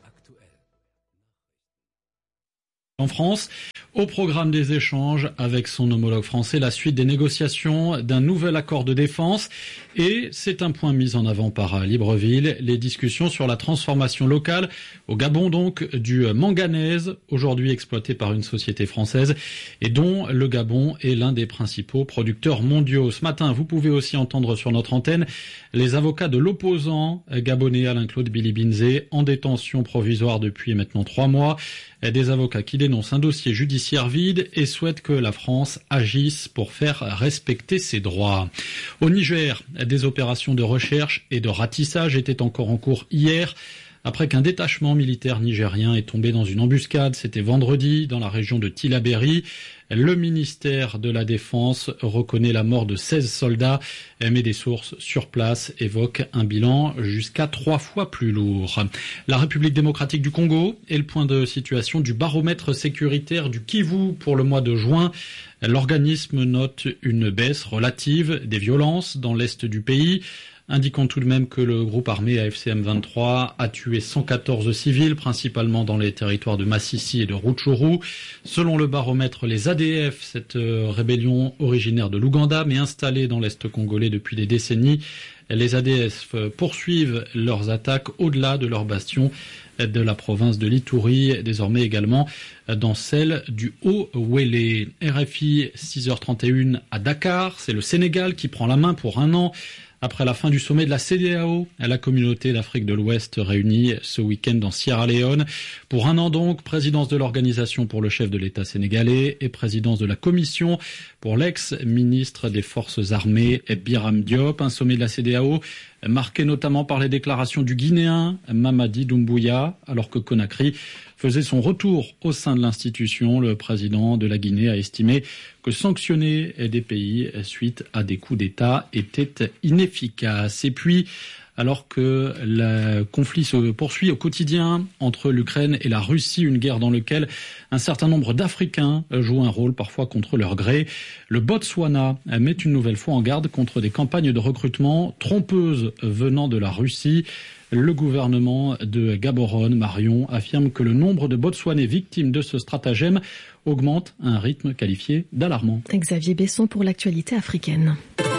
En France, au programme des échanges avec son homologue français, la suite des négociations d'un nouvel accord de défense. Et c'est un point mis en avant par Libreville, les discussions sur la transformation locale, au Gabon donc, du manganèse, aujourd'hui exploité par une société française et dont le Gabon est l'un des principaux producteurs mondiaux. Ce matin, vous pouvez aussi entendre sur notre antenne les avocats de l'opposant gabonais Alain-Claude Bilibinzé, en détention provisoire depuis maintenant trois mois. Des avocats qui dénoncent un dossier judiciaire vide et souhaitent que la France agisse pour faire respecter ses droits. Au Niger, des opérations de recherche et de ratissage étaient encore en cours hier, après qu'un détachement militaire nigérien est tombé dans une embuscade. C'était vendredi dans la région de Tillabéri. Le ministère de la Défense reconnaît la mort de seize soldats, mais des sources sur place évoquent un bilan jusqu'à trois fois plus lourd. La République démocratique du Congo est le point de situation du baromètre sécuritaire du Kivu pour le mois de juin. L'organisme note une baisse relative des violences dans l'est du pays, indiquant tout de même que le groupe armé A F C M vingt-trois a tué cent quatorze civils, principalement dans les territoires de Massissi et de Rutshuru. Selon le baromètre, les A D F, cette rébellion originaire de l'Ouganda, mais installée dans l'Est congolais depuis des décennies, les A D F poursuivent leurs attaques au-delà de leurs bastions de la province de l'Ituri, désormais également dans celle du Haut-Wélé. R F I, six heures trente et une à Dakar, c'est le Sénégal qui prend la main pour un an. Après la fin du sommet de la C E D E A O, la communauté d'Afrique de l'Ouest réunie ce week-end dans Sierra Leone. Pour un an donc, présidence de l'organisation pour le chef de l'État sénégalais et présidence de la commission pour l'ex-ministre des Forces armées Biram Diop. Un sommet de la C E D E A O marqué notamment par les déclarations du Guinéen Mamadi Doumbouya, alors que Conakry faisait son retour au sein de l'institution. Le président de la Guinée a estimé que sanctionner des pays suite à des coups d'État était inefficace. Et puis, alors que le conflit se poursuit au quotidien entre l'Ukraine et la Russie, une guerre dans laquelle un certain nombre d'Africains jouent un rôle parfois contre leur gré, le Botswana met une nouvelle fois en garde contre des campagnes de recrutement trompeuses venant de la Russie. Le gouvernement de Gaborone, Marion, affirme que le nombre de Botswanais victimes de ce stratagème augmente à un rythme qualifié d'alarmant. Xavier Besson pour l'actualité africaine.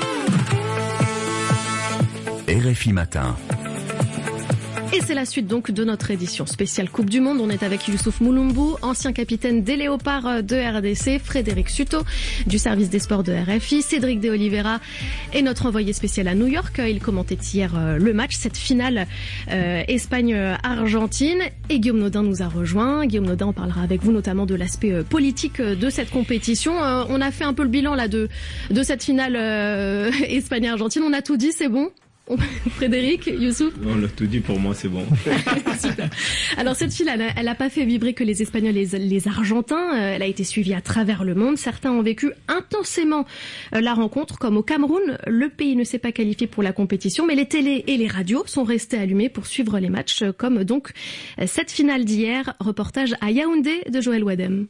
R F I Matin. Et c'est la suite donc de notre édition spéciale Coupe du Monde. On est avec Youssouf Moulombou, ancien capitaine des Léopards de R D C, Frédéric Suto du service des sports de R F I, Cédric de Oliveira et notre envoyé spécial à New York. Il commentait hier le match, cette finale euh, Espagne-Argentine. Et Guillaume Nodin nous a rejoint. Guillaume Nodin, on parlera avec vous notamment de l'aspect politique de cette compétition. Euh, on a fait un peu le bilan là de, de cette finale euh, Espagne-Argentine. On a tout dit, c'est bon ? Frédéric, Youssouf? On l'a tout dit, pour moi c'est bon. Super. Alors cette finale, elle n'a pas fait vibrer que les Espagnols et les, les Argentins, elle a été suivie à travers le monde. Certains ont vécu intensément la rencontre, comme au Cameroun. Le pays ne s'est pas qualifié pour la compétition, mais les télés et les radios sont restés allumés pour suivre les matchs, comme donc cette finale d'hier. Reportage à Yaoundé de Joël Wadem.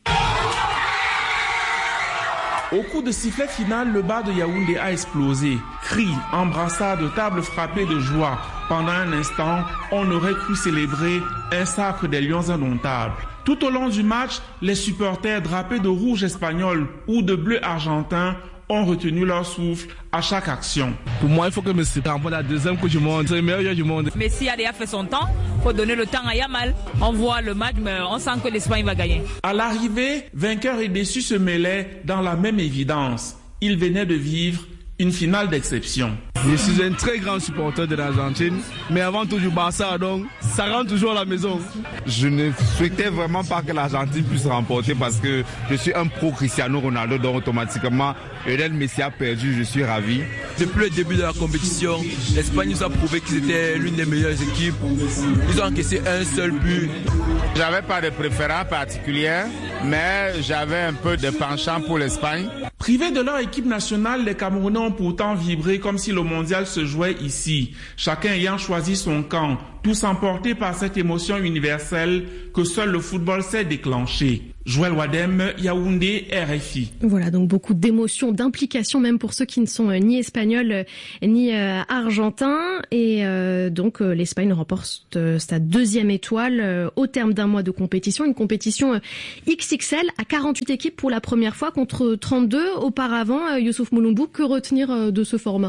Au coup de sifflet final, le bar de Yaoundé a explosé. Cris, embrassades, tables frappées de joie. Pendant un instant, on aurait cru célébrer un sacre des lions indomptables. Tout au long du match, les supporters drapés de rouge espagnol ou de bleu argentin ont retenu leur souffle à chaque action. Pour moi, il faut que Messi remporte la deuxième Coupe du Monde. C'est le meilleur joueur du monde. Messi a déjà fait son temps. Il faut donner le temps à Yamal. On voit le match, mais on sent que l'Espagne va gagner. À l'arrivée, vainqueurs et déçus se mêlaient dans la même évidence. Ils venaient de vivre une finale d'exception. Je suis un très grand supporter de l'Argentine, mais avant tout du Barça, donc ça rentre toujours à la maison. Je ne souhaitais vraiment pas que l'Argentine puisse remporter parce que je suis un pro Cristiano Ronaldo, donc automatiquement, Lionel Messi a perdu, je suis ravi. Depuis le début de la compétition, l'Espagne nous a prouvé qu'ils étaient l'une des meilleures équipes. Ils ont encaissé un seul but. J'avais pas de préférence particulière, mais j'avais un peu de penchant pour l'Espagne. Privés de leur équipe nationale, les Camerounais ont pourtant vibré comme si le mondial se jouait ici, chacun ayant choisi son camp, tous emportés par cette émotion universelle que seul le football sait déclencher. Joël Wadem, Yaoundé, R F I. Voilà, donc beaucoup d'émotions, d'implications, même pour ceux qui ne sont ni espagnols ni euh, argentins. Et euh, donc euh, l'Espagne remporte euh, sa deuxième étoile euh, au terme d'un mois de compétition. Une compétition euh, X X L à quarante-huit équipes pour la première fois contre trente-deux auparavant. Euh, Youssouf Moulombou, que retenir euh, de ce format ?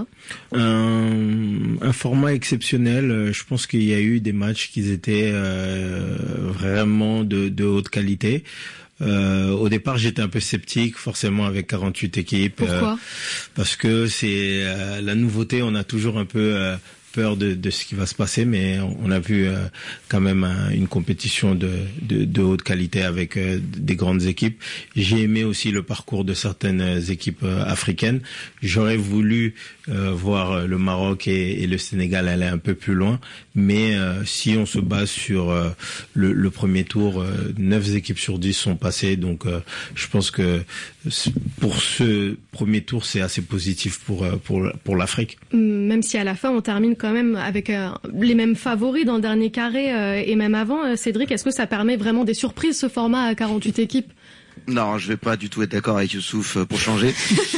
un, un format exceptionnel. Je pense qu'il y a eu des matchs qui étaient euh, vraiment de, de haute qualité. Euh, au départ, j'étais un peu sceptique, forcément, avec quarante-huit équipes. Pourquoi ? euh, Parce que c'est euh, la nouveauté. On a toujours un peu euh, peur de, de ce qui va se passer, mais on a vu euh, quand même un, une compétition de, de, de haute qualité avec euh, des grandes équipes. J'ai aimé aussi le parcours de certaines équipes euh, africaines. J'aurais voulu euh, voir le Maroc et, et le Sénégal aller un peu plus loin, mais euh, si on se base sur euh, le, le premier tour, euh, neuf équipes sur dix sont passées, donc euh, je pense que pour ce premier tour, c'est assez positif pour pour pour l'Afrique. Même si à la fin on termine quand même avec euh, les mêmes favoris dans le dernier carré euh, et même avant, euh, Cédric, est-ce que ça permet vraiment des surprises ce format à quarante-huit équipes ? Non, je vais pas du tout être d'accord avec Youssouf pour changer.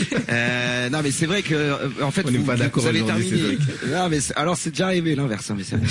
euh, non, mais c'est vrai que en fait, on n'est pas d'accord vous avez aujourd'hui, terminé. Non, mais alors c'est déjà arrivé l'inverse. Hein, mais c'est...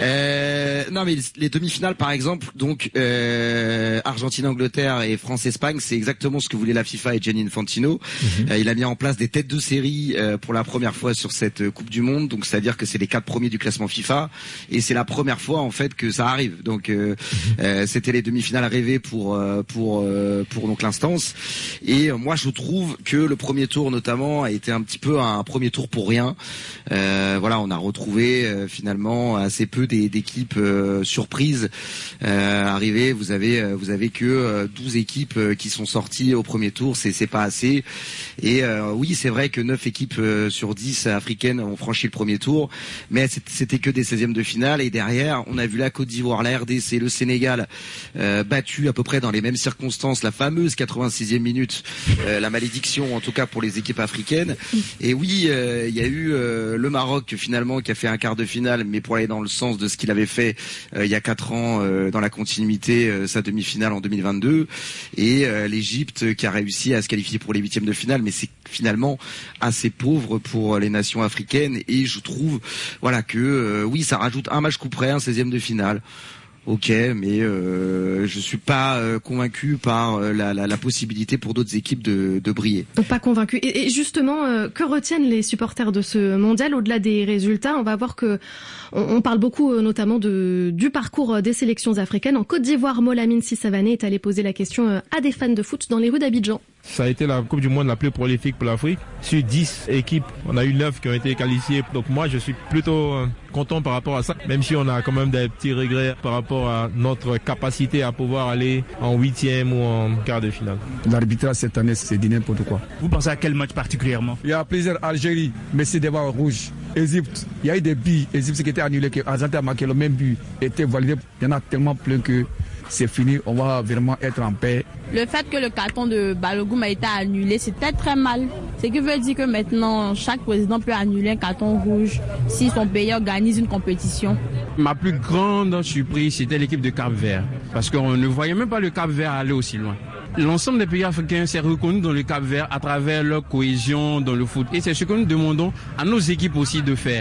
Euh, non, mais les demi-finales, par exemple, donc euh, Argentine-Angleterre et France-Espagne, c'est exactement ce que voulait la FIFA et Gianni Infantino. Mm-hmm. Euh, il a mis en place des têtes de série euh, pour la première fois sur cette Coupe du Monde. Donc, c'est-à-dire que c'est les quatre premiers du classement FIFA et c'est la première fois en fait que ça arrive. Donc, euh, mm-hmm. euh, c'était les demi-finales rêvées pour euh, pour euh, pour donc l'instance. Et euh, moi, je trouve que le premier tour, notamment, a été un petit peu un premier tour pour rien. Euh, voilà, on a retrouvé euh, finalement assez peu des, d'équipes euh, surprises euh, arrivées. Vous avez euh, vous avez que euh, douze équipes euh, qui sont sorties au premier tour. C'est c'est pas assez. Et euh, oui, c'est vrai que neuf équipes euh, sur dix africaines ont franchi le premier tour, mais c'était que des seizièmes de finale. Et derrière, on a vu la Côte d'Ivoire, la R D C, le Sénégal euh, battus à peu près dans les mêmes circonstances. La fameuse quatre-vingt-sixième minute, euh, la malédiction en tout cas pour les équipes africaines. Et oui, euh, il y a eu euh, le Maroc finalement qui a fait un quart de finale, mais pour aller dans le sens de ce qu'il avait fait euh, il y a quatre ans euh, dans la continuité, euh, sa demi-finale en deux mille vingt-deux, et euh, l'Égypte qui a réussi à se qualifier pour les huitièmes de finale, mais c'est finalement assez pauvre pour les nations africaines. Et je trouve, voilà, que euh, oui, ça rajoute un match coup près, un seizième de finale. Ok, mais euh, je suis pas euh, convaincu par euh, la, la, la possibilité pour d'autres équipes de, de briller. Donc pas convaincu. Et, et justement, euh, que retiennent les supporters de ce mondial au-delà des résultats ? On va voir que on, on parle beaucoup, euh, notamment de du parcours des sélections africaines. En Côte d'Ivoire, Molamine Sissavané est allé poser la question euh, à des fans de foot dans les rues d'Abidjan. Ça a été la Coupe du Monde la plus prolifique pour l'Afrique. Sur dix équipes, on a eu neuf qui ont été qualifiées. Donc moi, je suis plutôt euh, content par rapport à ça, même si on a quand même des petits regrets par rapport à notre capacité à pouvoir aller en huitième ou en quart de finale. L'arbitrage cette année, c'est du n'importe quoi. Vous pensez à quel match particulièrement ? Il y a plusieurs. Algérie, mais c'est des balles rouges. Égypte, il y a eu des buts. Égypte qui était annulé, que Argentine a marqué le même but, était validé. Il y en a tellement plein que c'est fini, on va vraiment être en paix. Le fait que le carton de Balogun a été annulé, c'était très mal. Ce qui veut dire que maintenant, chaque président peut annuler un carton rouge si son pays organise une compétition. Ma plus grande surprise, c'était l'équipe de Cap-Vert, parce qu'on ne voyait même pas le Cap-Vert aller aussi loin. L'ensemble des pays africains s'est reconnu dans le Cap-Vert à travers leur cohésion dans le foot. Et c'est ce que nous demandons à nos équipes aussi de faire.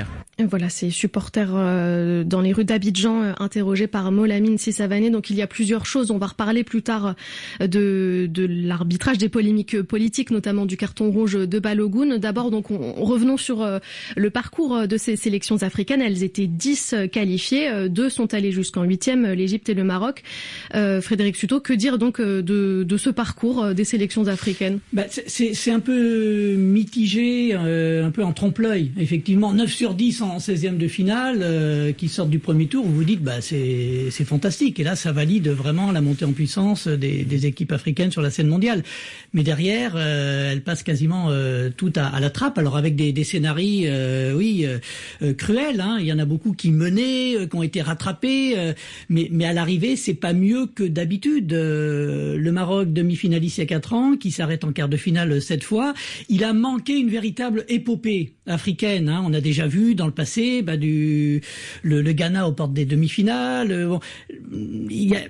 Voilà, ces supporters euh, dans les rues d'Abidjan euh, interrogés par Molamine Sissavané. Donc il y a plusieurs choses. On va reparler plus tard de, de l'arbitrage, des polémiques politiques, notamment du carton rouge de Balogun. D'abord, donc, on, revenons sur euh, le parcours de ces sélections africaines. Elles étaient dix qualifiées. Euh, deux sont allées jusqu'en huitième, l'Égypte et le Maroc. Euh, Frédéric Suto, que dire donc de, de ce parcours des sélections africaines? Bah, c'est, c'est un peu mitigé, euh, un peu en trompe-l'œil. Effectivement, neuf sur dix en en seizième de finale, euh, qui sortent du premier tour, vous vous dites bah c'est c'est fantastique, et là ça valide vraiment la montée en puissance des, des équipes africaines sur la scène mondiale. Mais derrière, euh, elles passent quasiment euh, tout à, à la trappe. Alors avec des, des scénarios, euh, oui, euh, euh, cruels. Hein. Il y en a beaucoup qui menaient, euh, qui ont été rattrapés, euh, mais mais à l'arrivée c'est pas mieux que d'habitude. Euh, le Maroc demi-finaliste il y a quatre ans, qui s'arrête en quart de finale cette fois, il a manqué une véritable épopée africaine. Hein. On a déjà vu dans le passé bah, du le, le Ghana aux portes des demi-finales. Bon, il y a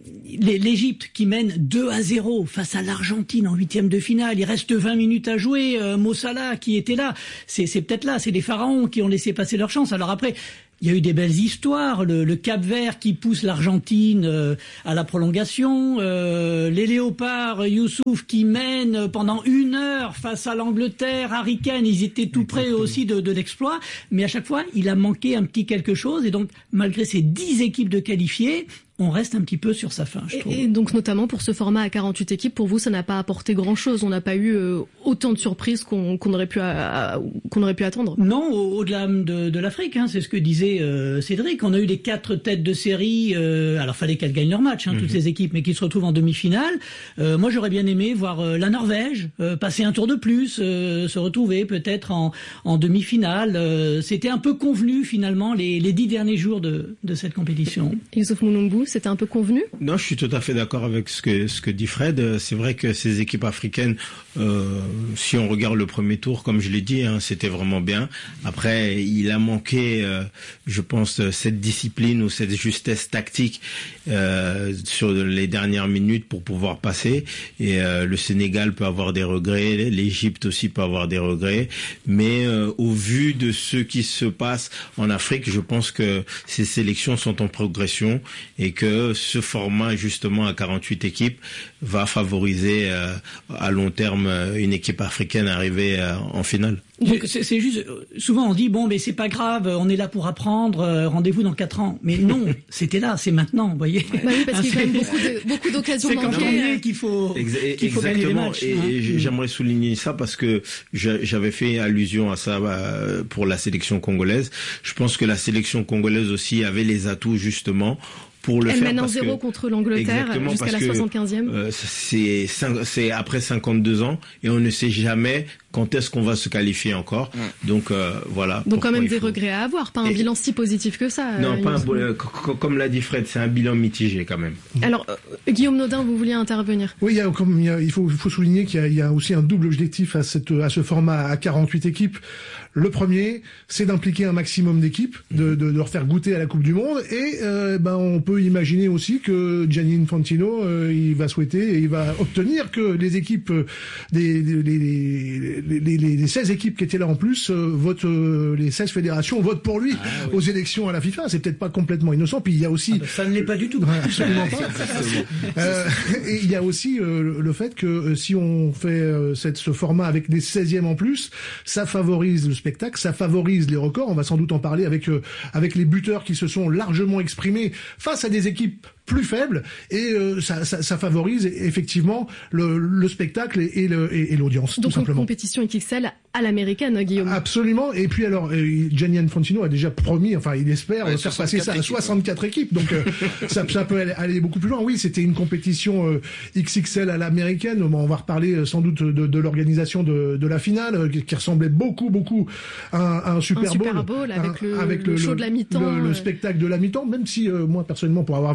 l'Égypte qui mène deux à zéro face à l'Argentine en huitième de finale. Il reste vingt minutes à jouer. Euh, Mo Salah qui était là, c'est, c'est peut-être là, c'est les pharaons qui ont laissé passer leur chance. Alors après, il y a eu des belles histoires, le, le Cap-Vert qui pousse l'Argentine euh, à la prolongation, euh, les Léopards, Youssouf qui mènent pendant une heure face à l'Angleterre, Harry Kane, ils étaient tout près aussi de, de l'exploit, mais à chaque fois, il a manqué un petit quelque chose, et donc malgré ces dix équipes de qualifiés, on reste un petit peu sur sa fin, je trouve. Et donc notamment pour ce format à quarante-huit équipes, pour vous, ça n'a pas apporté grand-chose. On n'a pas eu euh, autant de surprises qu'on, qu'on aurait pu à, à, qu'on aurait pu attendre. Non, au, au-delà de, de l'Afrique, hein, c'est ce que disait euh, Cédric. On a eu les quatre têtes de série. Euh, alors fallait qu'elles gagnent leur match, hein, mm-hmm. toutes ces équipes, mais qui se retrouvent en demi-finale. Euh, moi, j'aurais bien aimé voir euh, la Norvège euh, passer un tour de plus, euh, se retrouver peut-être en, en demi-finale. Euh, c'était un peu convenu finalement les, les dix derniers jours de, de cette compétition. Youssouf Mulumbu, c'était un peu convenu? Non, je suis tout à fait d'accord avec ce que ce que dit Fred. C'est vrai que ces équipes africaines, euh, si on regarde le premier tour, comme je l'ai dit, hein, c'était vraiment bien. Après, il a manqué, euh, je pense, cette discipline ou cette justesse tactique euh, sur les dernières minutes pour pouvoir passer. Et euh, le Sénégal peut avoir des regrets, l'Égypte aussi peut avoir des regrets. Mais euh, au vu de ce qui se passe en Afrique, je pense que ces sélections sont en progression et que ce format justement à quarante-huit équipes va favoriser euh, à long terme une équipe africaine arrivée euh, en finale. Donc c'est, c'est juste, souvent on dit bon mais c'est pas grave, on est là pour apprendre, euh, rendez-vous dans quatre ans. Mais non, c'était là, c'est maintenant, vous voyez. Bah oui, parce qu'il y a quand même beaucoup, de, beaucoup d'occasions manquées. C'est quand on est qu'il faut, Exa- qu'il faut gagner les matchs. Et, hein. et j'aimerais souligner ça parce que j'avais fait allusion à ça pour la sélection congolaise. Je pense que la sélection congolaise aussi avait les atouts justement pour le Elle faire. Elle mène un zéro contre l'Angleterre jusqu'à la soixante-quinzième. Euh, c'est, c'est après cinquante-deux ans et on ne sait jamais quand est-ce qu'on va se qualifier encore. Mmh. Donc euh, voilà. Donc quand même des faut... regrets à avoir, pas un et... bilan si positif que ça. Non, euh, pas un, euh, comme l'a dit Fred, c'est un bilan mitigé quand même. Alors euh, Guillaume Nodin, vous vouliez intervenir? Oui, il, y a, comme, il, y a, il, faut, il faut souligner qu'il y a, il y a aussi un double objectif à, cette, à ce format à quarante-huit équipes. Le premier, c'est d'impliquer un maximum d'équipes, de, de, de leur faire goûter à la Coupe du Monde, et euh, ben on peut imaginer aussi que Gianni Infantino, euh, il va souhaiter et il va obtenir que les équipes, des, des, des, des Les, les, les seize équipes qui étaient là en plus euh, votent, euh, les seize fédérations votent pour lui ah, oui. aux élections à la FIFA. C'est peut-être pas complètement innocent. Puis il y a aussi... Ah, bah, ça ne l'est pas du tout. Absolument pas. euh, et il y a aussi euh, le fait que euh, si on fait euh, cette, ce format avec des seizièmes en plus, ça favorise le spectacle, ça favorise les records. On va sans doute en parler avec, euh, avec les buteurs qui se sont largement exprimés face à des équipes plus faible, et euh, ça, ça, ça favorise effectivement le, le spectacle et, et, le, et, et l'audience. Donc tout une simplement. compétition X X L à l'américaine, Guillaume. Absolument. Et puis alors, euh, Gianni Infantino a déjà promis, enfin il espère ouais, faire passer ça à soixante-quatre équipes. Donc euh, ça, ça peut aller, aller beaucoup plus loin. Oui, c'était une compétition euh, X X L à l'américaine. On va reparler euh, sans doute de, de l'organisation de, de la finale, euh, qui ressemblait beaucoup, beaucoup à un, à un Super Bowl. Un Super Bowl avec, un, le, avec le, le show de la mi-temps. Le, le euh... spectacle de la mi-temps, même si euh, moi personnellement, pour avoir vu plusieurs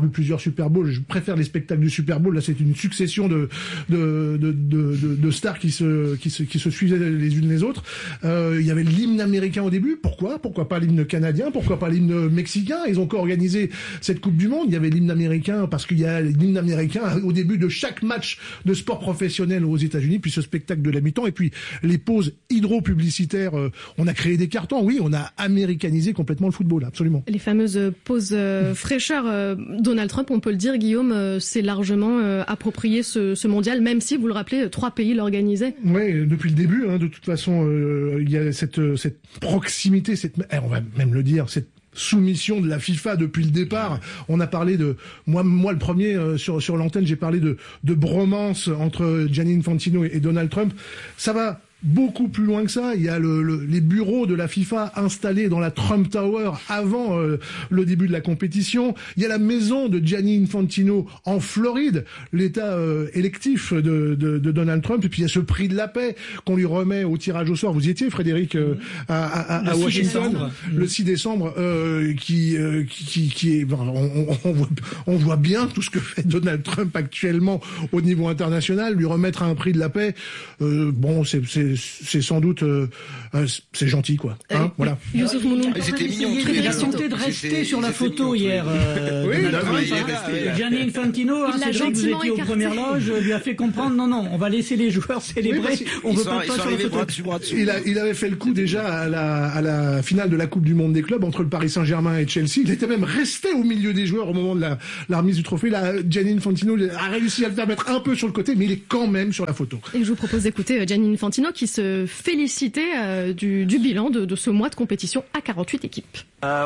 Super Bowl. Je préfère les spectacles du Super Bowl. Là, c'est une succession de de de de, de, de stars qui se qui se qui se suivaient les unes les autres. Euh, il y avait l'hymne américain au début. Pourquoi Pourquoi pas l'hymne canadien? Pourquoi pas l'hymne mexicain? Ils ont co-organisé cette Coupe du Monde. Il y avait l'hymne américain parce qu'il y a l'hymne américain au début de chaque match de sport professionnel aux États-Unis. Puis ce spectacle de la mi-temps et puis les pauses hydro-publicitaires. Euh, on a créé des cartons. Oui, on a américanisé complètement le football. Absolument. Les fameuses pauses euh, fraîcheur. Euh, Donald Trump, on peut le dire, Guillaume, euh, s'est largement euh, approprié ce, ce mondial, même si, vous le rappelez, trois pays l'organisaient. Oui, depuis le début. Hein, de toute façon, euh, il y a cette, cette proximité, cette, eh, on va même le dire, cette soumission de la FIFA depuis le départ. On a parlé de moi, moi le premier euh, sur sur l'antenne, j'ai parlé de de bromance entre Gianni Infantino et, et Donald Trump. Ça va beaucoup plus loin que ça. Il y a le, le, les bureaux de la FIFA installés dans la Trump Tower avant euh, le début de la compétition. Il y a la maison de Gianni Infantino en Floride, l'état euh, électif de, de, de Donald Trump. Et puis il y a ce prix de la paix qu'on lui remet au tirage au sort. Vous y étiez, Frédéric, euh, à, à, à Washington, le six décembre, euh, qui, euh, qui, qui est. On, on, on, voit, on voit bien tout ce que fait Donald Trump actuellement au niveau international. Lui remettre un prix de la paix, euh, bon, c'est, c'est c'est sans doute euh, c'est gentil quoi. Hein, euh, voilà. Youssouf Mouloum, il a tenté de rester sur la photo hier. Euh, oui, Gianni Infantino, hein, Cédric, vous étiez aux premières loges, lui a fait comprendre non non, on va laisser les joueurs célébrer, oui, on veut pas pas sur la photo. Il a il avait fait le coup déjà à la à la finale de la Coupe du Monde des clubs entre le Paris Saint-Germain et Chelsea. Il était même resté au milieu des joueurs au moment de la, la remise du trophée. Là, Gianni Infantino a réussi à le faire mettre un peu sur le côté, mais il est quand même sur la photo. Et je vous propose d'écouter Gianni Infantino qui se félicitait euh, du, du bilan de, de ce mois de compétition à quarante-huit équipes.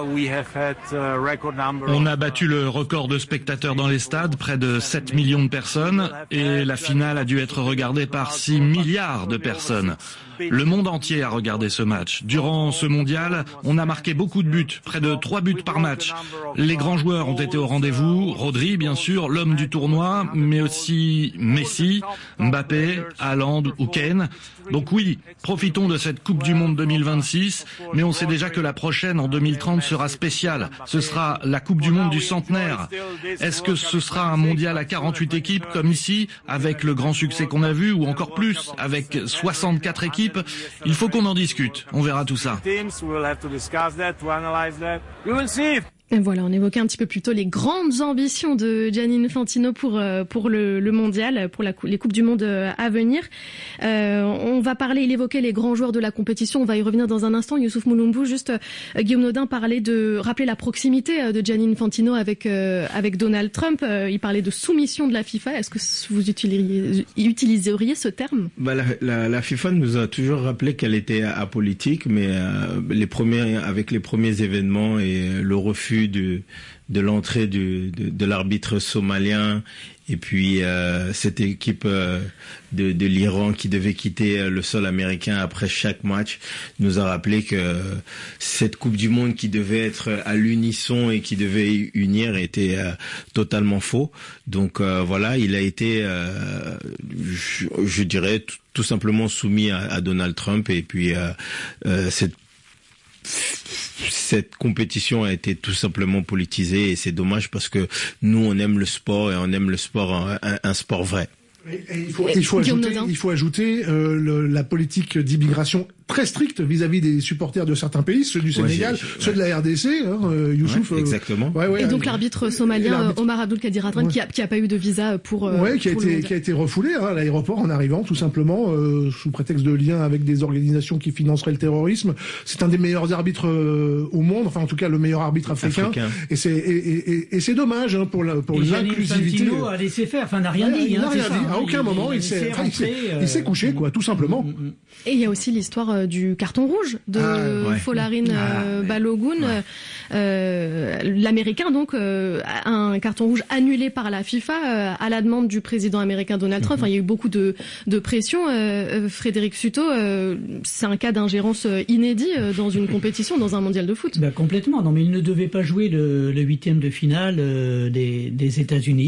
On a battu le record de spectateurs dans les stades, près de sept millions de personnes, et la finale a dû être regardée par six milliards de personnes. Le monde entier a regardé ce match. Durant ce mondial, on a marqué beaucoup de buts, près de trois buts par match. Les grands joueurs ont été au rendez-vous, Rodri bien sûr, l'homme du tournoi, mais aussi Messi, Mbappé, Haaland ou Kane. Donc oui, profitons de cette Coupe du Monde deux mille vingt-six, mais on sait déjà que la prochaine, en deux mille trente, sera spéciale. Ce sera la Coupe du Monde du centenaire. Est-ce que ce sera un mondial à quarante-huit équipes, comme ici, avec le grand succès qu'on a vu, ou encore plus, avec soixante-quatre équipes? Il faut qu'on en discute. On verra tout ça. Et voilà, on évoquait un petit peu plus tôt les grandes ambitions de Gianni Infantino pour pour le, le mondial, pour la, les coupes du monde à venir. Euh, on va parler, il évoquait les grands joueurs de la compétition. On va y revenir dans un instant. Youssouf Mouloum, juste euh, Guillaume Nodin parlait de rappeler la proximité de Gianni Infantino avec euh, avec Donald Trump. Euh, il parlait de soumission de la FIFA. Est-ce que vous utiliseriez, utiliseriez ce terme? Bah la, la, la FIFA nous a toujours rappelé qu'elle était apolitique, mais euh, les premiers avec les premiers événements et le refus de, de l'entrée du, de, de l'arbitre somalien et puis euh, cette équipe euh, de, de l'Iran qui devait quitter le sol américain après chaque match nous a rappelé que cette Coupe du Monde qui devait être à l'unisson et qui devait unir était euh, totalement faux. Donc euh, voilà, il a été, euh, je, je dirais, tout, tout simplement soumis à, à Donald Trump et puis euh, euh, cette Cette compétition a été tout simplement politisée et c'est dommage parce que nous on aime le sport et on aime le sport, un, un sport vrai. Et, et il, faut, il, faut ajouter, il faut ajouter euh, le, la politique d'immigration très stricte vis-à-vis des supporters de certains pays, ceux du Sénégal, ouais, ceux ouais. de la R D C, hein, euh, Youssouf. Ouais, exactement. Euh, ouais, ouais, et donc euh, l'arbitre somalien Omar Abdul Kadir Adran ouais. qui, a, qui a pas eu de visa pour. Euh, ouais, qui a pour été qui a été refoulé hein, à l'aéroport en arrivant tout simplement euh, sous prétexte de lien avec des organisations qui financeraient le terrorisme. C'est un des meilleurs arbitres euh, au monde, enfin en tout cas le meilleur arbitre africain. africain. Et c'est et, et, et, et c'est dommage hein, pour la pour l'inclusivité. Gianni Infantino a laissé faire, enfin n'a rien dit. Il n'a hein, rien ça, dit. Hein, à aucun il, moment il, il s'est il s'est euh... il s'est couché quoi, tout simplement. Et il y a aussi l'histoire du carton rouge de ah, ouais. Folarin ah, Balogun, ouais. euh, l'américain donc euh, un carton rouge annulé par la FIFA euh, à la demande du président américain Donald Trump. Mm-hmm. Enfin, il y a eu beaucoup de, de pression. Euh, Frédéric Suto, euh, c'est un cas d'ingérence inédit euh, dans une compétition, dans un mondial de foot. Ben, complètement. Non, mais il ne devait pas jouer le, le huitième de finale euh, des, des États-Unis.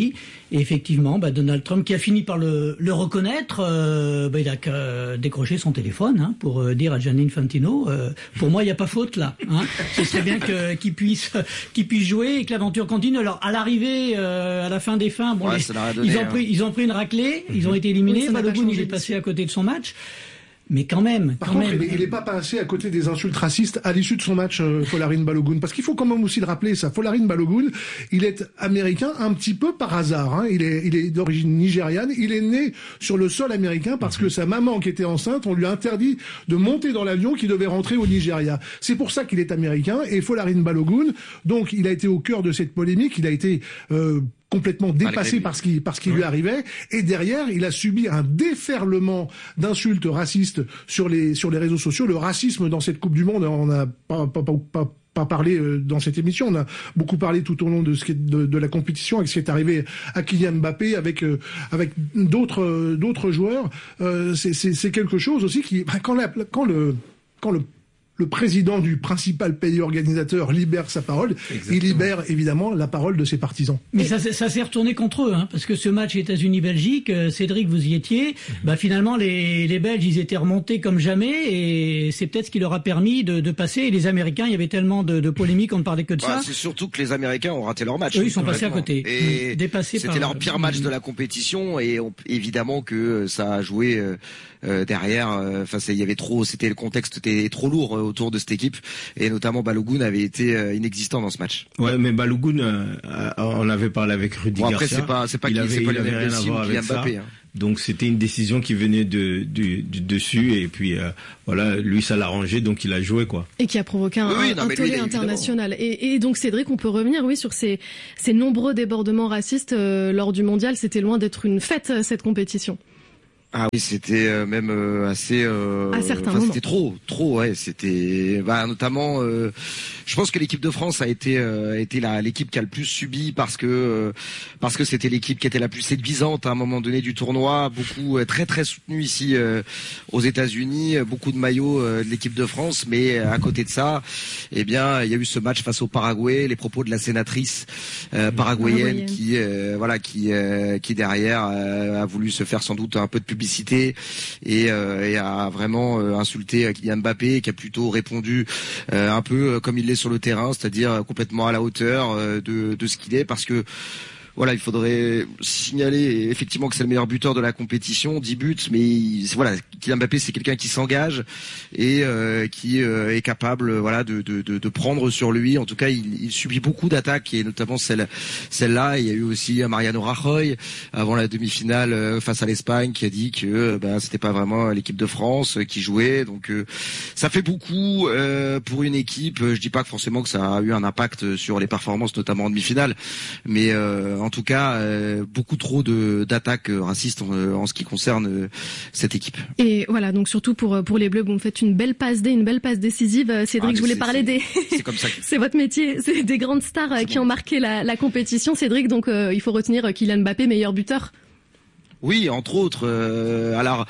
Et effectivement, bah, Donald Trump, qui a fini par le, le reconnaître, euh, bah, il a qu'à décrocher son téléphone hein, pour euh, dire à Gianni Infantino, euh, pour moi, il n'y a pas faute là. Hein. Ce serait bien que, qu'il puisse, qu'il puisse jouer et que l'aventure continue. Alors, à l'arrivée, euh, à la fin des fins, bon, ouais, les, donné, ils ont hein. pris, ils ont pris une raclée, ils ont été éliminés. Oui, Balogun, il est passé à côté de son match. Mais quand même, Par quand contre, même. il n'est pas passé à côté des insultes racistes à l'issue de son match, euh, Folarin Balogun. Parce qu'il faut quand même aussi le rappeler, ça. Folarin Balogun, il est américain un petit peu par hasard. Hein. Il est, il est d'origine nigériane. Il est né sur le sol américain parce que sa maman, qui était enceinte, on lui a interdit de monter dans l'avion qui devait rentrer au Nigeria. C'est pour ça qu'il est américain. Et Folarin Balogun, donc, il a été au cœur de cette polémique. Il a été euh, complètement dépassé par ce qui, par ce qui oui. lui arrivait. Et derrière, il a subi un déferlement d'insultes racistes sur les, sur les réseaux sociaux. Le racisme dans cette Coupe du Monde, on n'a pas, pas, pas, pas pas parlé dans cette émission, on a beaucoup parlé tout au long de ce qui est de, de la compétition avec ce qui est arrivé à Kylian Mbappé, avec euh, avec d'autres euh, d'autres joueurs. Euh, c'est, c'est c'est quelque chose aussi qui quand la, quand le quand le le président du principal pays organisateur libère sa parole, exactement. Il libère évidemment la parole de ses partisans. Mais ça, ça s'est retourné contre eux, hein, parce que ce match États-Unis-Belgique, euh, Cédric, vous y étiez, mmh. bah finalement les, les Belges, ils étaient remontés comme jamais, et c'est peut-être ce qui leur a permis de, de passer. Et les Américains, il y avait tellement de, de polémiques, on ne parlait que de bah, ça. C'est surtout que les Américains ont raté leur match. Eux, ils sont passés à côté, et mmh. dépassés c'était par, leur pire match de la compétition, et on, évidemment que ça a joué euh, euh, derrière. Enfin, euh, il y avait trop, c'était le contexte était trop lourd euh, autour de cette équipe. Et notamment Balogun avait été euh, inexistant dans ce match. Ouais, mais Balogun, euh, on avait parlé avec Rudy bon, après, Garcia. c'est pas, c'est pas il qui, avait, c'est pas il avait rien à voir avec ça. Mbappé, hein. Donc c'était une décision qui venait de, du, du dessus, et puis euh, voilà, lui ça l'a arrangé, donc il a joué quoi. Et qui a provoqué un, oui, non, un tollé international. Et, et donc Cédric, on peut revenir oui sur ces, ces nombreux débordements racistes euh, lors du mondial. C'était loin d'être une fête cette compétition. Ah oui, c'était euh, même euh, assez. Euh, à certains moments. C'était trop, trop, ouais. C'était, bah, notamment. Euh, je pense que l'équipe de France a été, euh, a été la, l'équipe qui a le plus subi parce que euh, parce que c'était l'équipe qui était la plus séduisante à un moment donné du tournoi. Beaucoup euh, très très soutenu ici euh, aux États-Unis, beaucoup de maillots euh, de l'équipe de France. Mais à côté de ça, eh bien, il y a eu ce match face au Paraguay, les propos de la sénatrice euh, paraguayenne qui, euh, voilà, qui, euh, qui derrière euh, a voulu se faire sans doute un peu de publicité. Publicité et, euh, et a vraiment euh, insulté Kylian Mbappé, qui a plutôt répondu euh, un peu comme il l'est sur le terrain, c'est-à-dire complètement à la hauteur euh, de, de ce qu'il est, parce que voilà, il faudrait signaler effectivement que c'est le meilleur buteur de la compétition, dix buts, mais il, voilà, Kylian Mbappé, c'est quelqu'un qui s'engage et euh, qui euh, est capable, voilà, de, de, de, de prendre sur lui. En tout cas, il, il subit beaucoup d'attaques, et notamment celle, celle-là. Il y a eu aussi Mariano Rajoy avant la demi-finale face à l'Espagne, qui a dit que ben c'était pas vraiment l'équipe de France qui jouait. Donc euh, ça fait beaucoup euh, pour une équipe. Je dis pas que forcément que ça a eu un impact sur les performances, notamment en demi-finale, mais euh, en tout cas, euh, beaucoup trop de d'attaques racistes en, en ce qui concerne euh, cette équipe. Et voilà, donc surtout pour pour les Bleus, vous me faites une belle passe D, une belle passe décisive. Cédric, ah, je voulais parler des. C'est comme ça. Que... c'est votre métier, c'est des grandes stars c'est qui bon. ont marqué la, la compétition. Cédric, donc euh, il faut retenir Kylian Mbappé, meilleur buteur. Oui, entre autres. Euh, alors.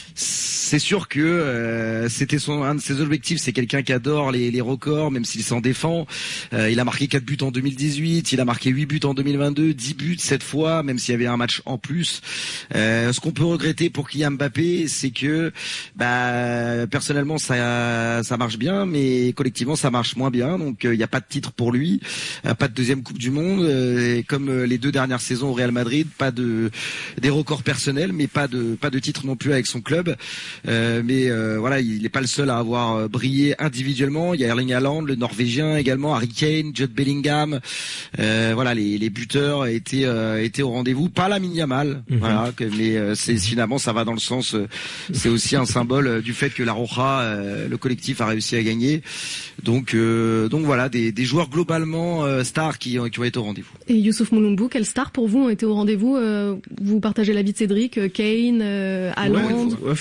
C'est sûr que euh, c'était son un de ses objectifs. C'est quelqu'un qui adore les, les records, même s'il s'en défend. Euh, il a marqué quatre buts en deux mille dix-huit, il a marqué huit buts en deux mille vingt-deux, dix buts cette fois, même s'il y avait un match en plus. Euh, ce qu'on peut regretter pour Kylian Mbappé, c'est que bah, personnellement ça ça marche bien, mais collectivement ça marche moins bien. Donc il euh, n'y a pas de titre pour lui, euh, pas de deuxième Coupe du Monde, euh, et comme euh, les deux dernières saisons au Real Madrid, pas de des records personnels, mais pas de pas de titre non plus avec son club. Euh, mais euh, voilà, il n'est pas le seul à avoir brillé individuellement. Il y a Erling Haaland, le Norvégien également, Harry Kane, Jude Bellingham. Euh, voilà, les, les buteurs étaient euh, étaient au rendez-vous. Pas Lamine Yamal, mm-hmm. voilà, que, mais euh, c'est finalement ça va dans le sens. Euh, c'est aussi un symbole du fait que la Roja, euh, le collectif, a réussi à gagner. Donc euh, donc voilà, des, des joueurs globalement euh, stars qui, qui ont été au rendez-vous. Et Youssouf Moulumbu, quelles stars pour vous ont été au rendez-vous? euh, Vous partagez l'avis de Cédric, Kane, euh, Haaland. Ouais, ouais, forcément,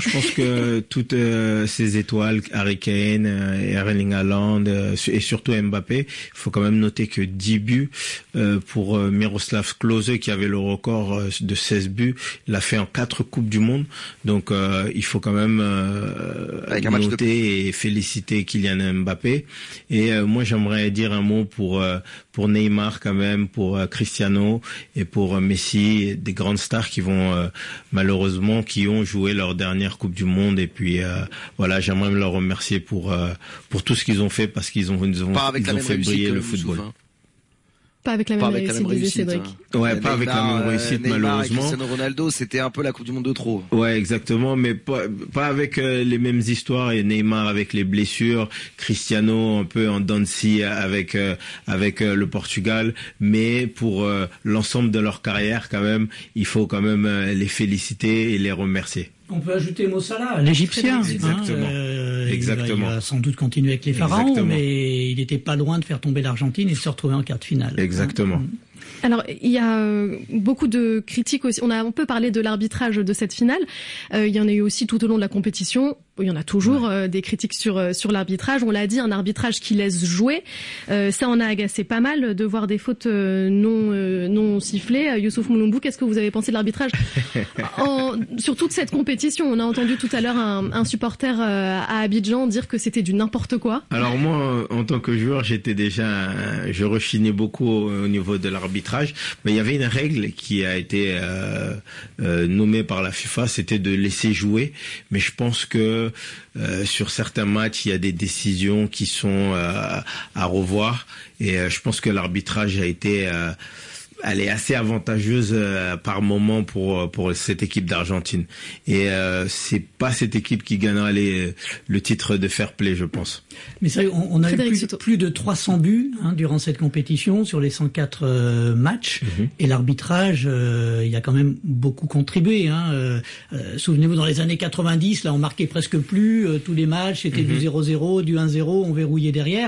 je pense que toutes euh, ces étoiles, Harry Kane, euh, Erling Haaland euh, et surtout Mbappé, il faut quand même noter que dix buts euh, pour euh, Miroslav Klose qui avait le record euh, de seize buts, il l'a fait en quatre coupes du monde. Donc euh, il faut quand même euh, noter de... et féliciter Kylian Mbappé. Et euh, moi j'aimerais dire un mot pour euh, pour Neymar quand même, pour euh, Cristiano et pour euh, Messi, des grandes stars qui vont euh, malheureusement qui ont joué leur dernière Coupe du Monde. Et puis euh, voilà, j'aimerais leur remercier pour euh, pour tout ce qu'ils ont fait parce qu'ils ont ils ont, ils ont fait briller le football. Hein. Pas avec la même pas réussite, disait Cédric. Hein. Ouais, Neymar, pas avec la même réussite Neymar malheureusement. Et Cristiano Ronaldo, c'était un peu la Coupe du Monde de trop. Ouais, exactement, mais pas, pas avec euh, les mêmes histoires. Et Neymar avec les blessures, Cristiano un peu en dents de scie avec euh, avec euh, le Portugal, mais pour euh, l'ensemble de leur carrière quand même, il faut quand même euh, les féliciter et les remercier. On peut ajouter Mo Salah, l'Égyptien. Exactement. Hein, euh, Exactement. Il va, il va sans doute continuer avec les pharaons, Exactement. mais il n'était pas loin de faire tomber l'Argentine et de se retrouver en quart de finale. Exactement. Hein. Alors, il y a beaucoup de critiques aussi. On a un peu parlé de l'arbitrage de cette finale. Euh, il y en a eu aussi tout au long de la compétition. Il y en a toujours ouais. euh, des critiques sur sur l'arbitrage. On l'a dit, un arbitrage qui laisse jouer. Euh, ça en a agacé pas mal de voir des fautes euh, non euh, non sifflées. Euh, Youssouf Moulombou, qu'est-ce que vous avez pensé de l'arbitrage en, sur toute cette compétition? On a entendu tout à l'heure un, un supporter euh, à Abidjan dire que c'était du n'importe quoi. Alors moi, en tant que joueur, j'étais déjà, je rechignais beaucoup au, au niveau de l'arbitrage. Mais il y avait une règle qui a été euh, euh, nommée par la FIFA, c'était de laisser jouer. Mais je pense que Euh, sur certains matchs, il y a des décisions qui sont euh, à revoir et euh, je pense que l'arbitrage a été euh, elle est assez avantageuse euh, par moment pour pour cette équipe d'Argentine et euh, c'est pas cette équipe qui gagnera les, le titre de fair play, je pense. Mais ça, on, on a eu plus, plus de trois cents buts hein, durant cette compétition sur les cent quatre euh, matchs mm-hmm. et l'arbitrage, euh, il y a quand même beaucoup contribué. Hein, euh, euh, souvenez-vous, dans les années quatre-vingt-dix, là, on marquait presque plus euh, tous les matchs, c'était mm-hmm. du zéro zéro, du un zéro, on verrouillait derrière.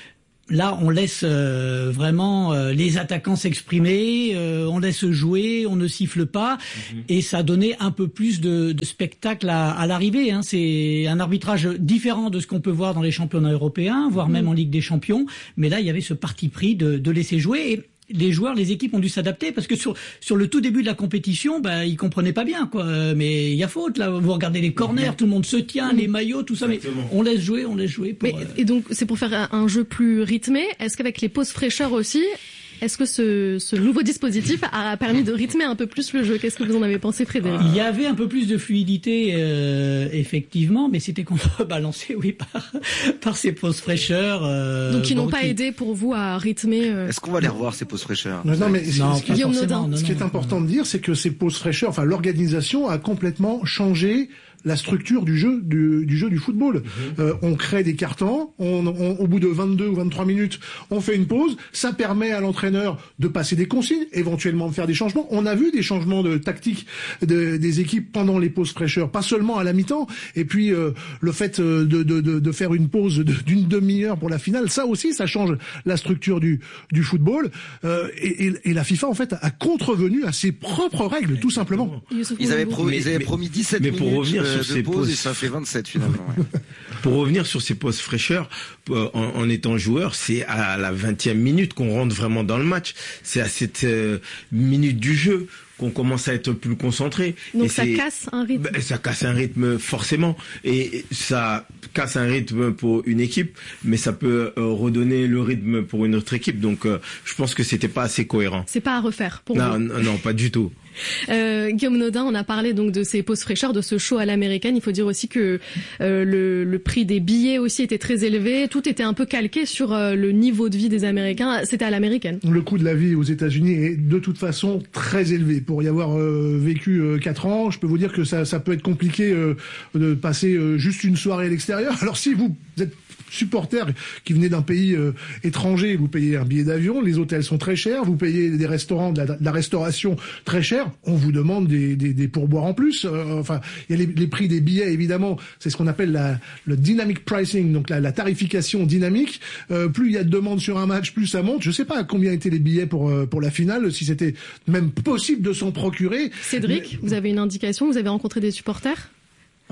Là, on laisse euh, vraiment euh, les attaquants s'exprimer, euh, on laisse jouer, on ne siffle pas, mmh. et ça a donné un peu plus de, de spectacle à, à l'arrivée. Hein. C'est un arbitrage différent de ce qu'on peut voir dans les championnats européens, voire mmh. même en Ligue des Champions. Mais là, il y avait ce parti pris de, de laisser jouer. Et les joueurs, les équipes ont dû s'adapter parce que sur sur le tout début de la compétition, bah ils comprenaient pas bien quoi. Mais il y a faute là. Vous regardez les corners, tout le monde se tient, les maillots, tout ça. Exactement. Mais on laisse jouer, on laisse jouer. Pour, mais, et donc c'est pour faire un, un jeu plus rythmé. Est-ce qu'avec les pauses fraîcheur aussi, est-ce que ce, ce nouveau dispositif a permis de rythmer un peu plus le jeu? Qu'est-ce que vous en avez pensé, Frédéric? Il y avait un peu plus de fluidité, euh, effectivement, mais c'était contrebalancé, oui, par, par ces pauses fraîcheurs. Euh, Donc, qui n'ont pas qui... aidé pour vous à rythmer. Euh... Est-ce qu'on va les revoir, ces pauses fraîcheurs? Non, non, mais non, ce, qui est, non, ce qui est important de dire, c'est que ces pauses fraîcheurs, enfin, l'organisation a complètement changé la structure du jeu du, du jeu du football. Mmh. Euh, on crée des cartons, on, on, au bout de vingt-deux ou vingt-trois minutes, on fait une pause. Ça permet à l'entraîneur de passer des consignes, éventuellement de faire des changements. On a vu des changements de tactique de, des équipes pendant les pauses fraîcheurs, pas seulement à la mi-temps. Et puis euh, le fait de, de, de, de faire une pause de, d'une demi-heure pour la finale, ça aussi, ça change la structure du, du football. Euh, et, et, et la FIFA, en fait, a contrevenu à ses propres règles, tout simplement. Ils avaient, pro, mais, ils avaient mais, promis dix-sept mais minutes. Pour revenir sur de ces pause pauses, et ça fait vingt-sept finalement. Ouais. Pour revenir sur ces pauses fraîcheurs, en, en étant joueur, c'est à la vingtième minute qu'on rentre vraiment dans le match. C'est à cette euh, minute du jeu qu'on commence à être plus concentré. Donc et ça casse un rythme. Ben, ça casse un rythme forcément, et ça casse un rythme pour une équipe, mais ça peut euh, redonner le rythme pour une autre équipe. Donc euh, je pense que c'était pas assez cohérent. C'est pas à refaire pour non, vous. Non, non, pas du tout. Euh, Guillaume Nodin, on a parlé donc de ces pauses fraîcheurs, de ce show à l'américaine. Il faut dire aussi que euh, le, le prix des billets aussi était très élevé. Tout était un peu calqué sur euh, le niveau de vie des Américains. C'était à l'américaine. Le coût de la vie aux États-Unis est de toute façon très élevé. Pour y avoir euh, vécu euh, quatre ans, je peux vous dire que ça, ça peut être compliqué euh, de passer euh, juste une soirée à l'extérieur. Alors si vous êtes supporters qui venaient d'un pays euh, étranger, vous payez un billet d'avion, les hôtels sont très chers, vous payez des restaurants, de la, de la restauration très chère, on vous demande des, des, des pourboires en plus. Euh, enfin, il y a les, les prix des billets, évidemment, c'est ce qu'on appelle la, le dynamic pricing, donc la, la tarification dynamique. Euh, plus il y a de demandes sur un match, plus ça monte. Je sais pas combien étaient les billets pour euh, pour la finale, si c'était même possible de s'en procurer. Cédric, Mais... vous avez une indication? Vous avez rencontré des supporters?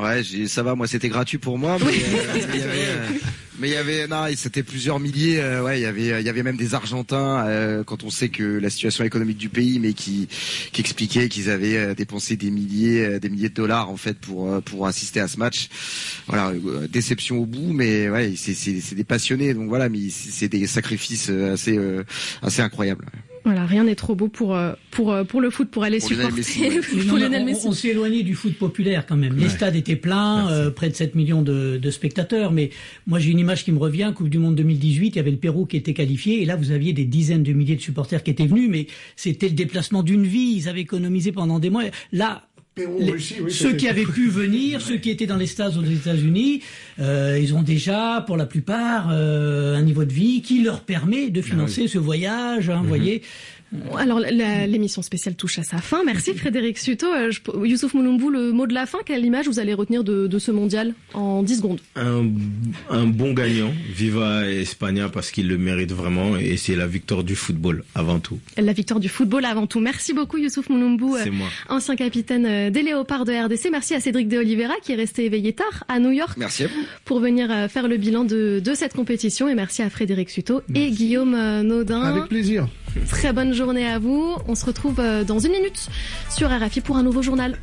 Ouais, j'ai, ça va, moi c'était gratuit pour moi, mais euh, il y avait, euh, mais il y avait, non, c'était plusieurs milliers. Euh, ouais, il y avait, il y avait même des Argentins euh, quand on sait que la situation économique du pays, mais qui, qui expliquaient qu'ils avaient euh, dépensé des milliers, euh, des milliers de dollars en fait pour euh, pour assister à ce match. Voilà, euh, déception au bout, mais ouais, c'est c'est, c'est des passionnés, donc voilà, mais c'est, c'est des sacrifices assez euh, assez incroyables. Voilà, rien n'est trop beau pour pour pour le foot, pour aller pour supporter. Pour Lionel Messi. On, on s'est éloigné du foot populaire quand même. Les ouais. stades étaient pleins, euh, près de sept millions de, de spectateurs. Mais moi, j'ai une image qui me revient. Coupe du Monde deux mille dix-huit, il y avait le Pérou qui était qualifié, et là, vous aviez des dizaines de milliers de supporters qui étaient venus, mais c'était le déplacement d'une vie. Ils avaient économisé pendant des mois. Là. Pérou, les, Russie, oui, ceux qui avaient pu venir, ceux qui étaient dans les stades aux États-Unis, euh, ils ont déjà, pour la plupart, euh, un niveau de vie qui leur permet de financer ah oui. ce voyage. Hein, mm-hmm. Vous voyez. Alors, la, l'émission spéciale touche à sa fin. Merci Frédéric Suto. Euh, je, Youssouf Moulombou, le mot de la fin, quelle image vous allez retenir de, de ce mondial en dix secondes? Un, un bon gagnant, Viva España, parce qu'il le mérite vraiment, et c'est la victoire du football avant tout. La victoire du football avant tout. Merci beaucoup Youssouf Moulombou, euh, ancien capitaine des Léopards de R D C. Merci à Cédric de Oliveira qui est resté éveillé tard à New York. Merci à vous. Pour venir euh, faire le bilan de, de cette compétition, et merci à Frédéric Suto merci. Et Guillaume euh, Naudin. Avec plaisir. Très bonne journée à vous. On se retrouve dans une minute sur R F I pour un nouveau journal.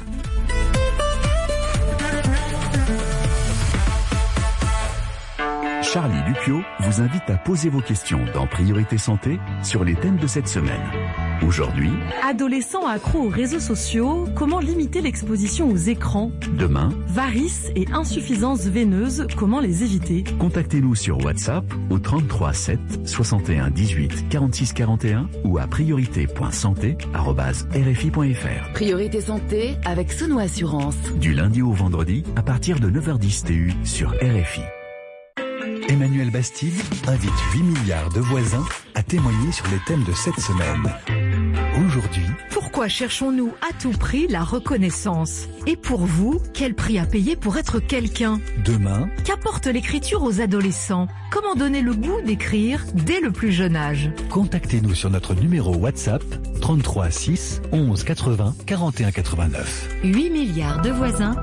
Charlie Lupio vous invite à poser vos questions dans Priorité Santé sur les thèmes de cette semaine. Aujourd'hui, adolescents accros aux réseaux sociaux, comment limiter l'exposition aux écrans? Demain, varices et insuffisances veineuses, comment les éviter? Contactez-nous sur WhatsApp au trente-trois sept soixante et un dix-huit quarante-six quarante et un ou à priorité point santé arobase r f i point f r. Priorité Santé avec Sono Assurance. Du lundi au vendredi à partir de neuf heures dix T U sur R F I. Emmanuel Bastide invite huit milliards de voisins à témoigner sur les thèmes de cette semaine. Aujourd'hui, pourquoi cherchons-nous à tout prix la reconnaissance? Et pour vous, quel prix à payer pour être quelqu'un? Demain, qu'apporte l'écriture aux adolescents? Comment donner le goût d'écrire dès le plus jeune âge? Contactez-nous sur notre numéro WhatsApp trente-trois six onze quatre-vingts quarante et un quatre-vingt-neuf. huit milliards de voisins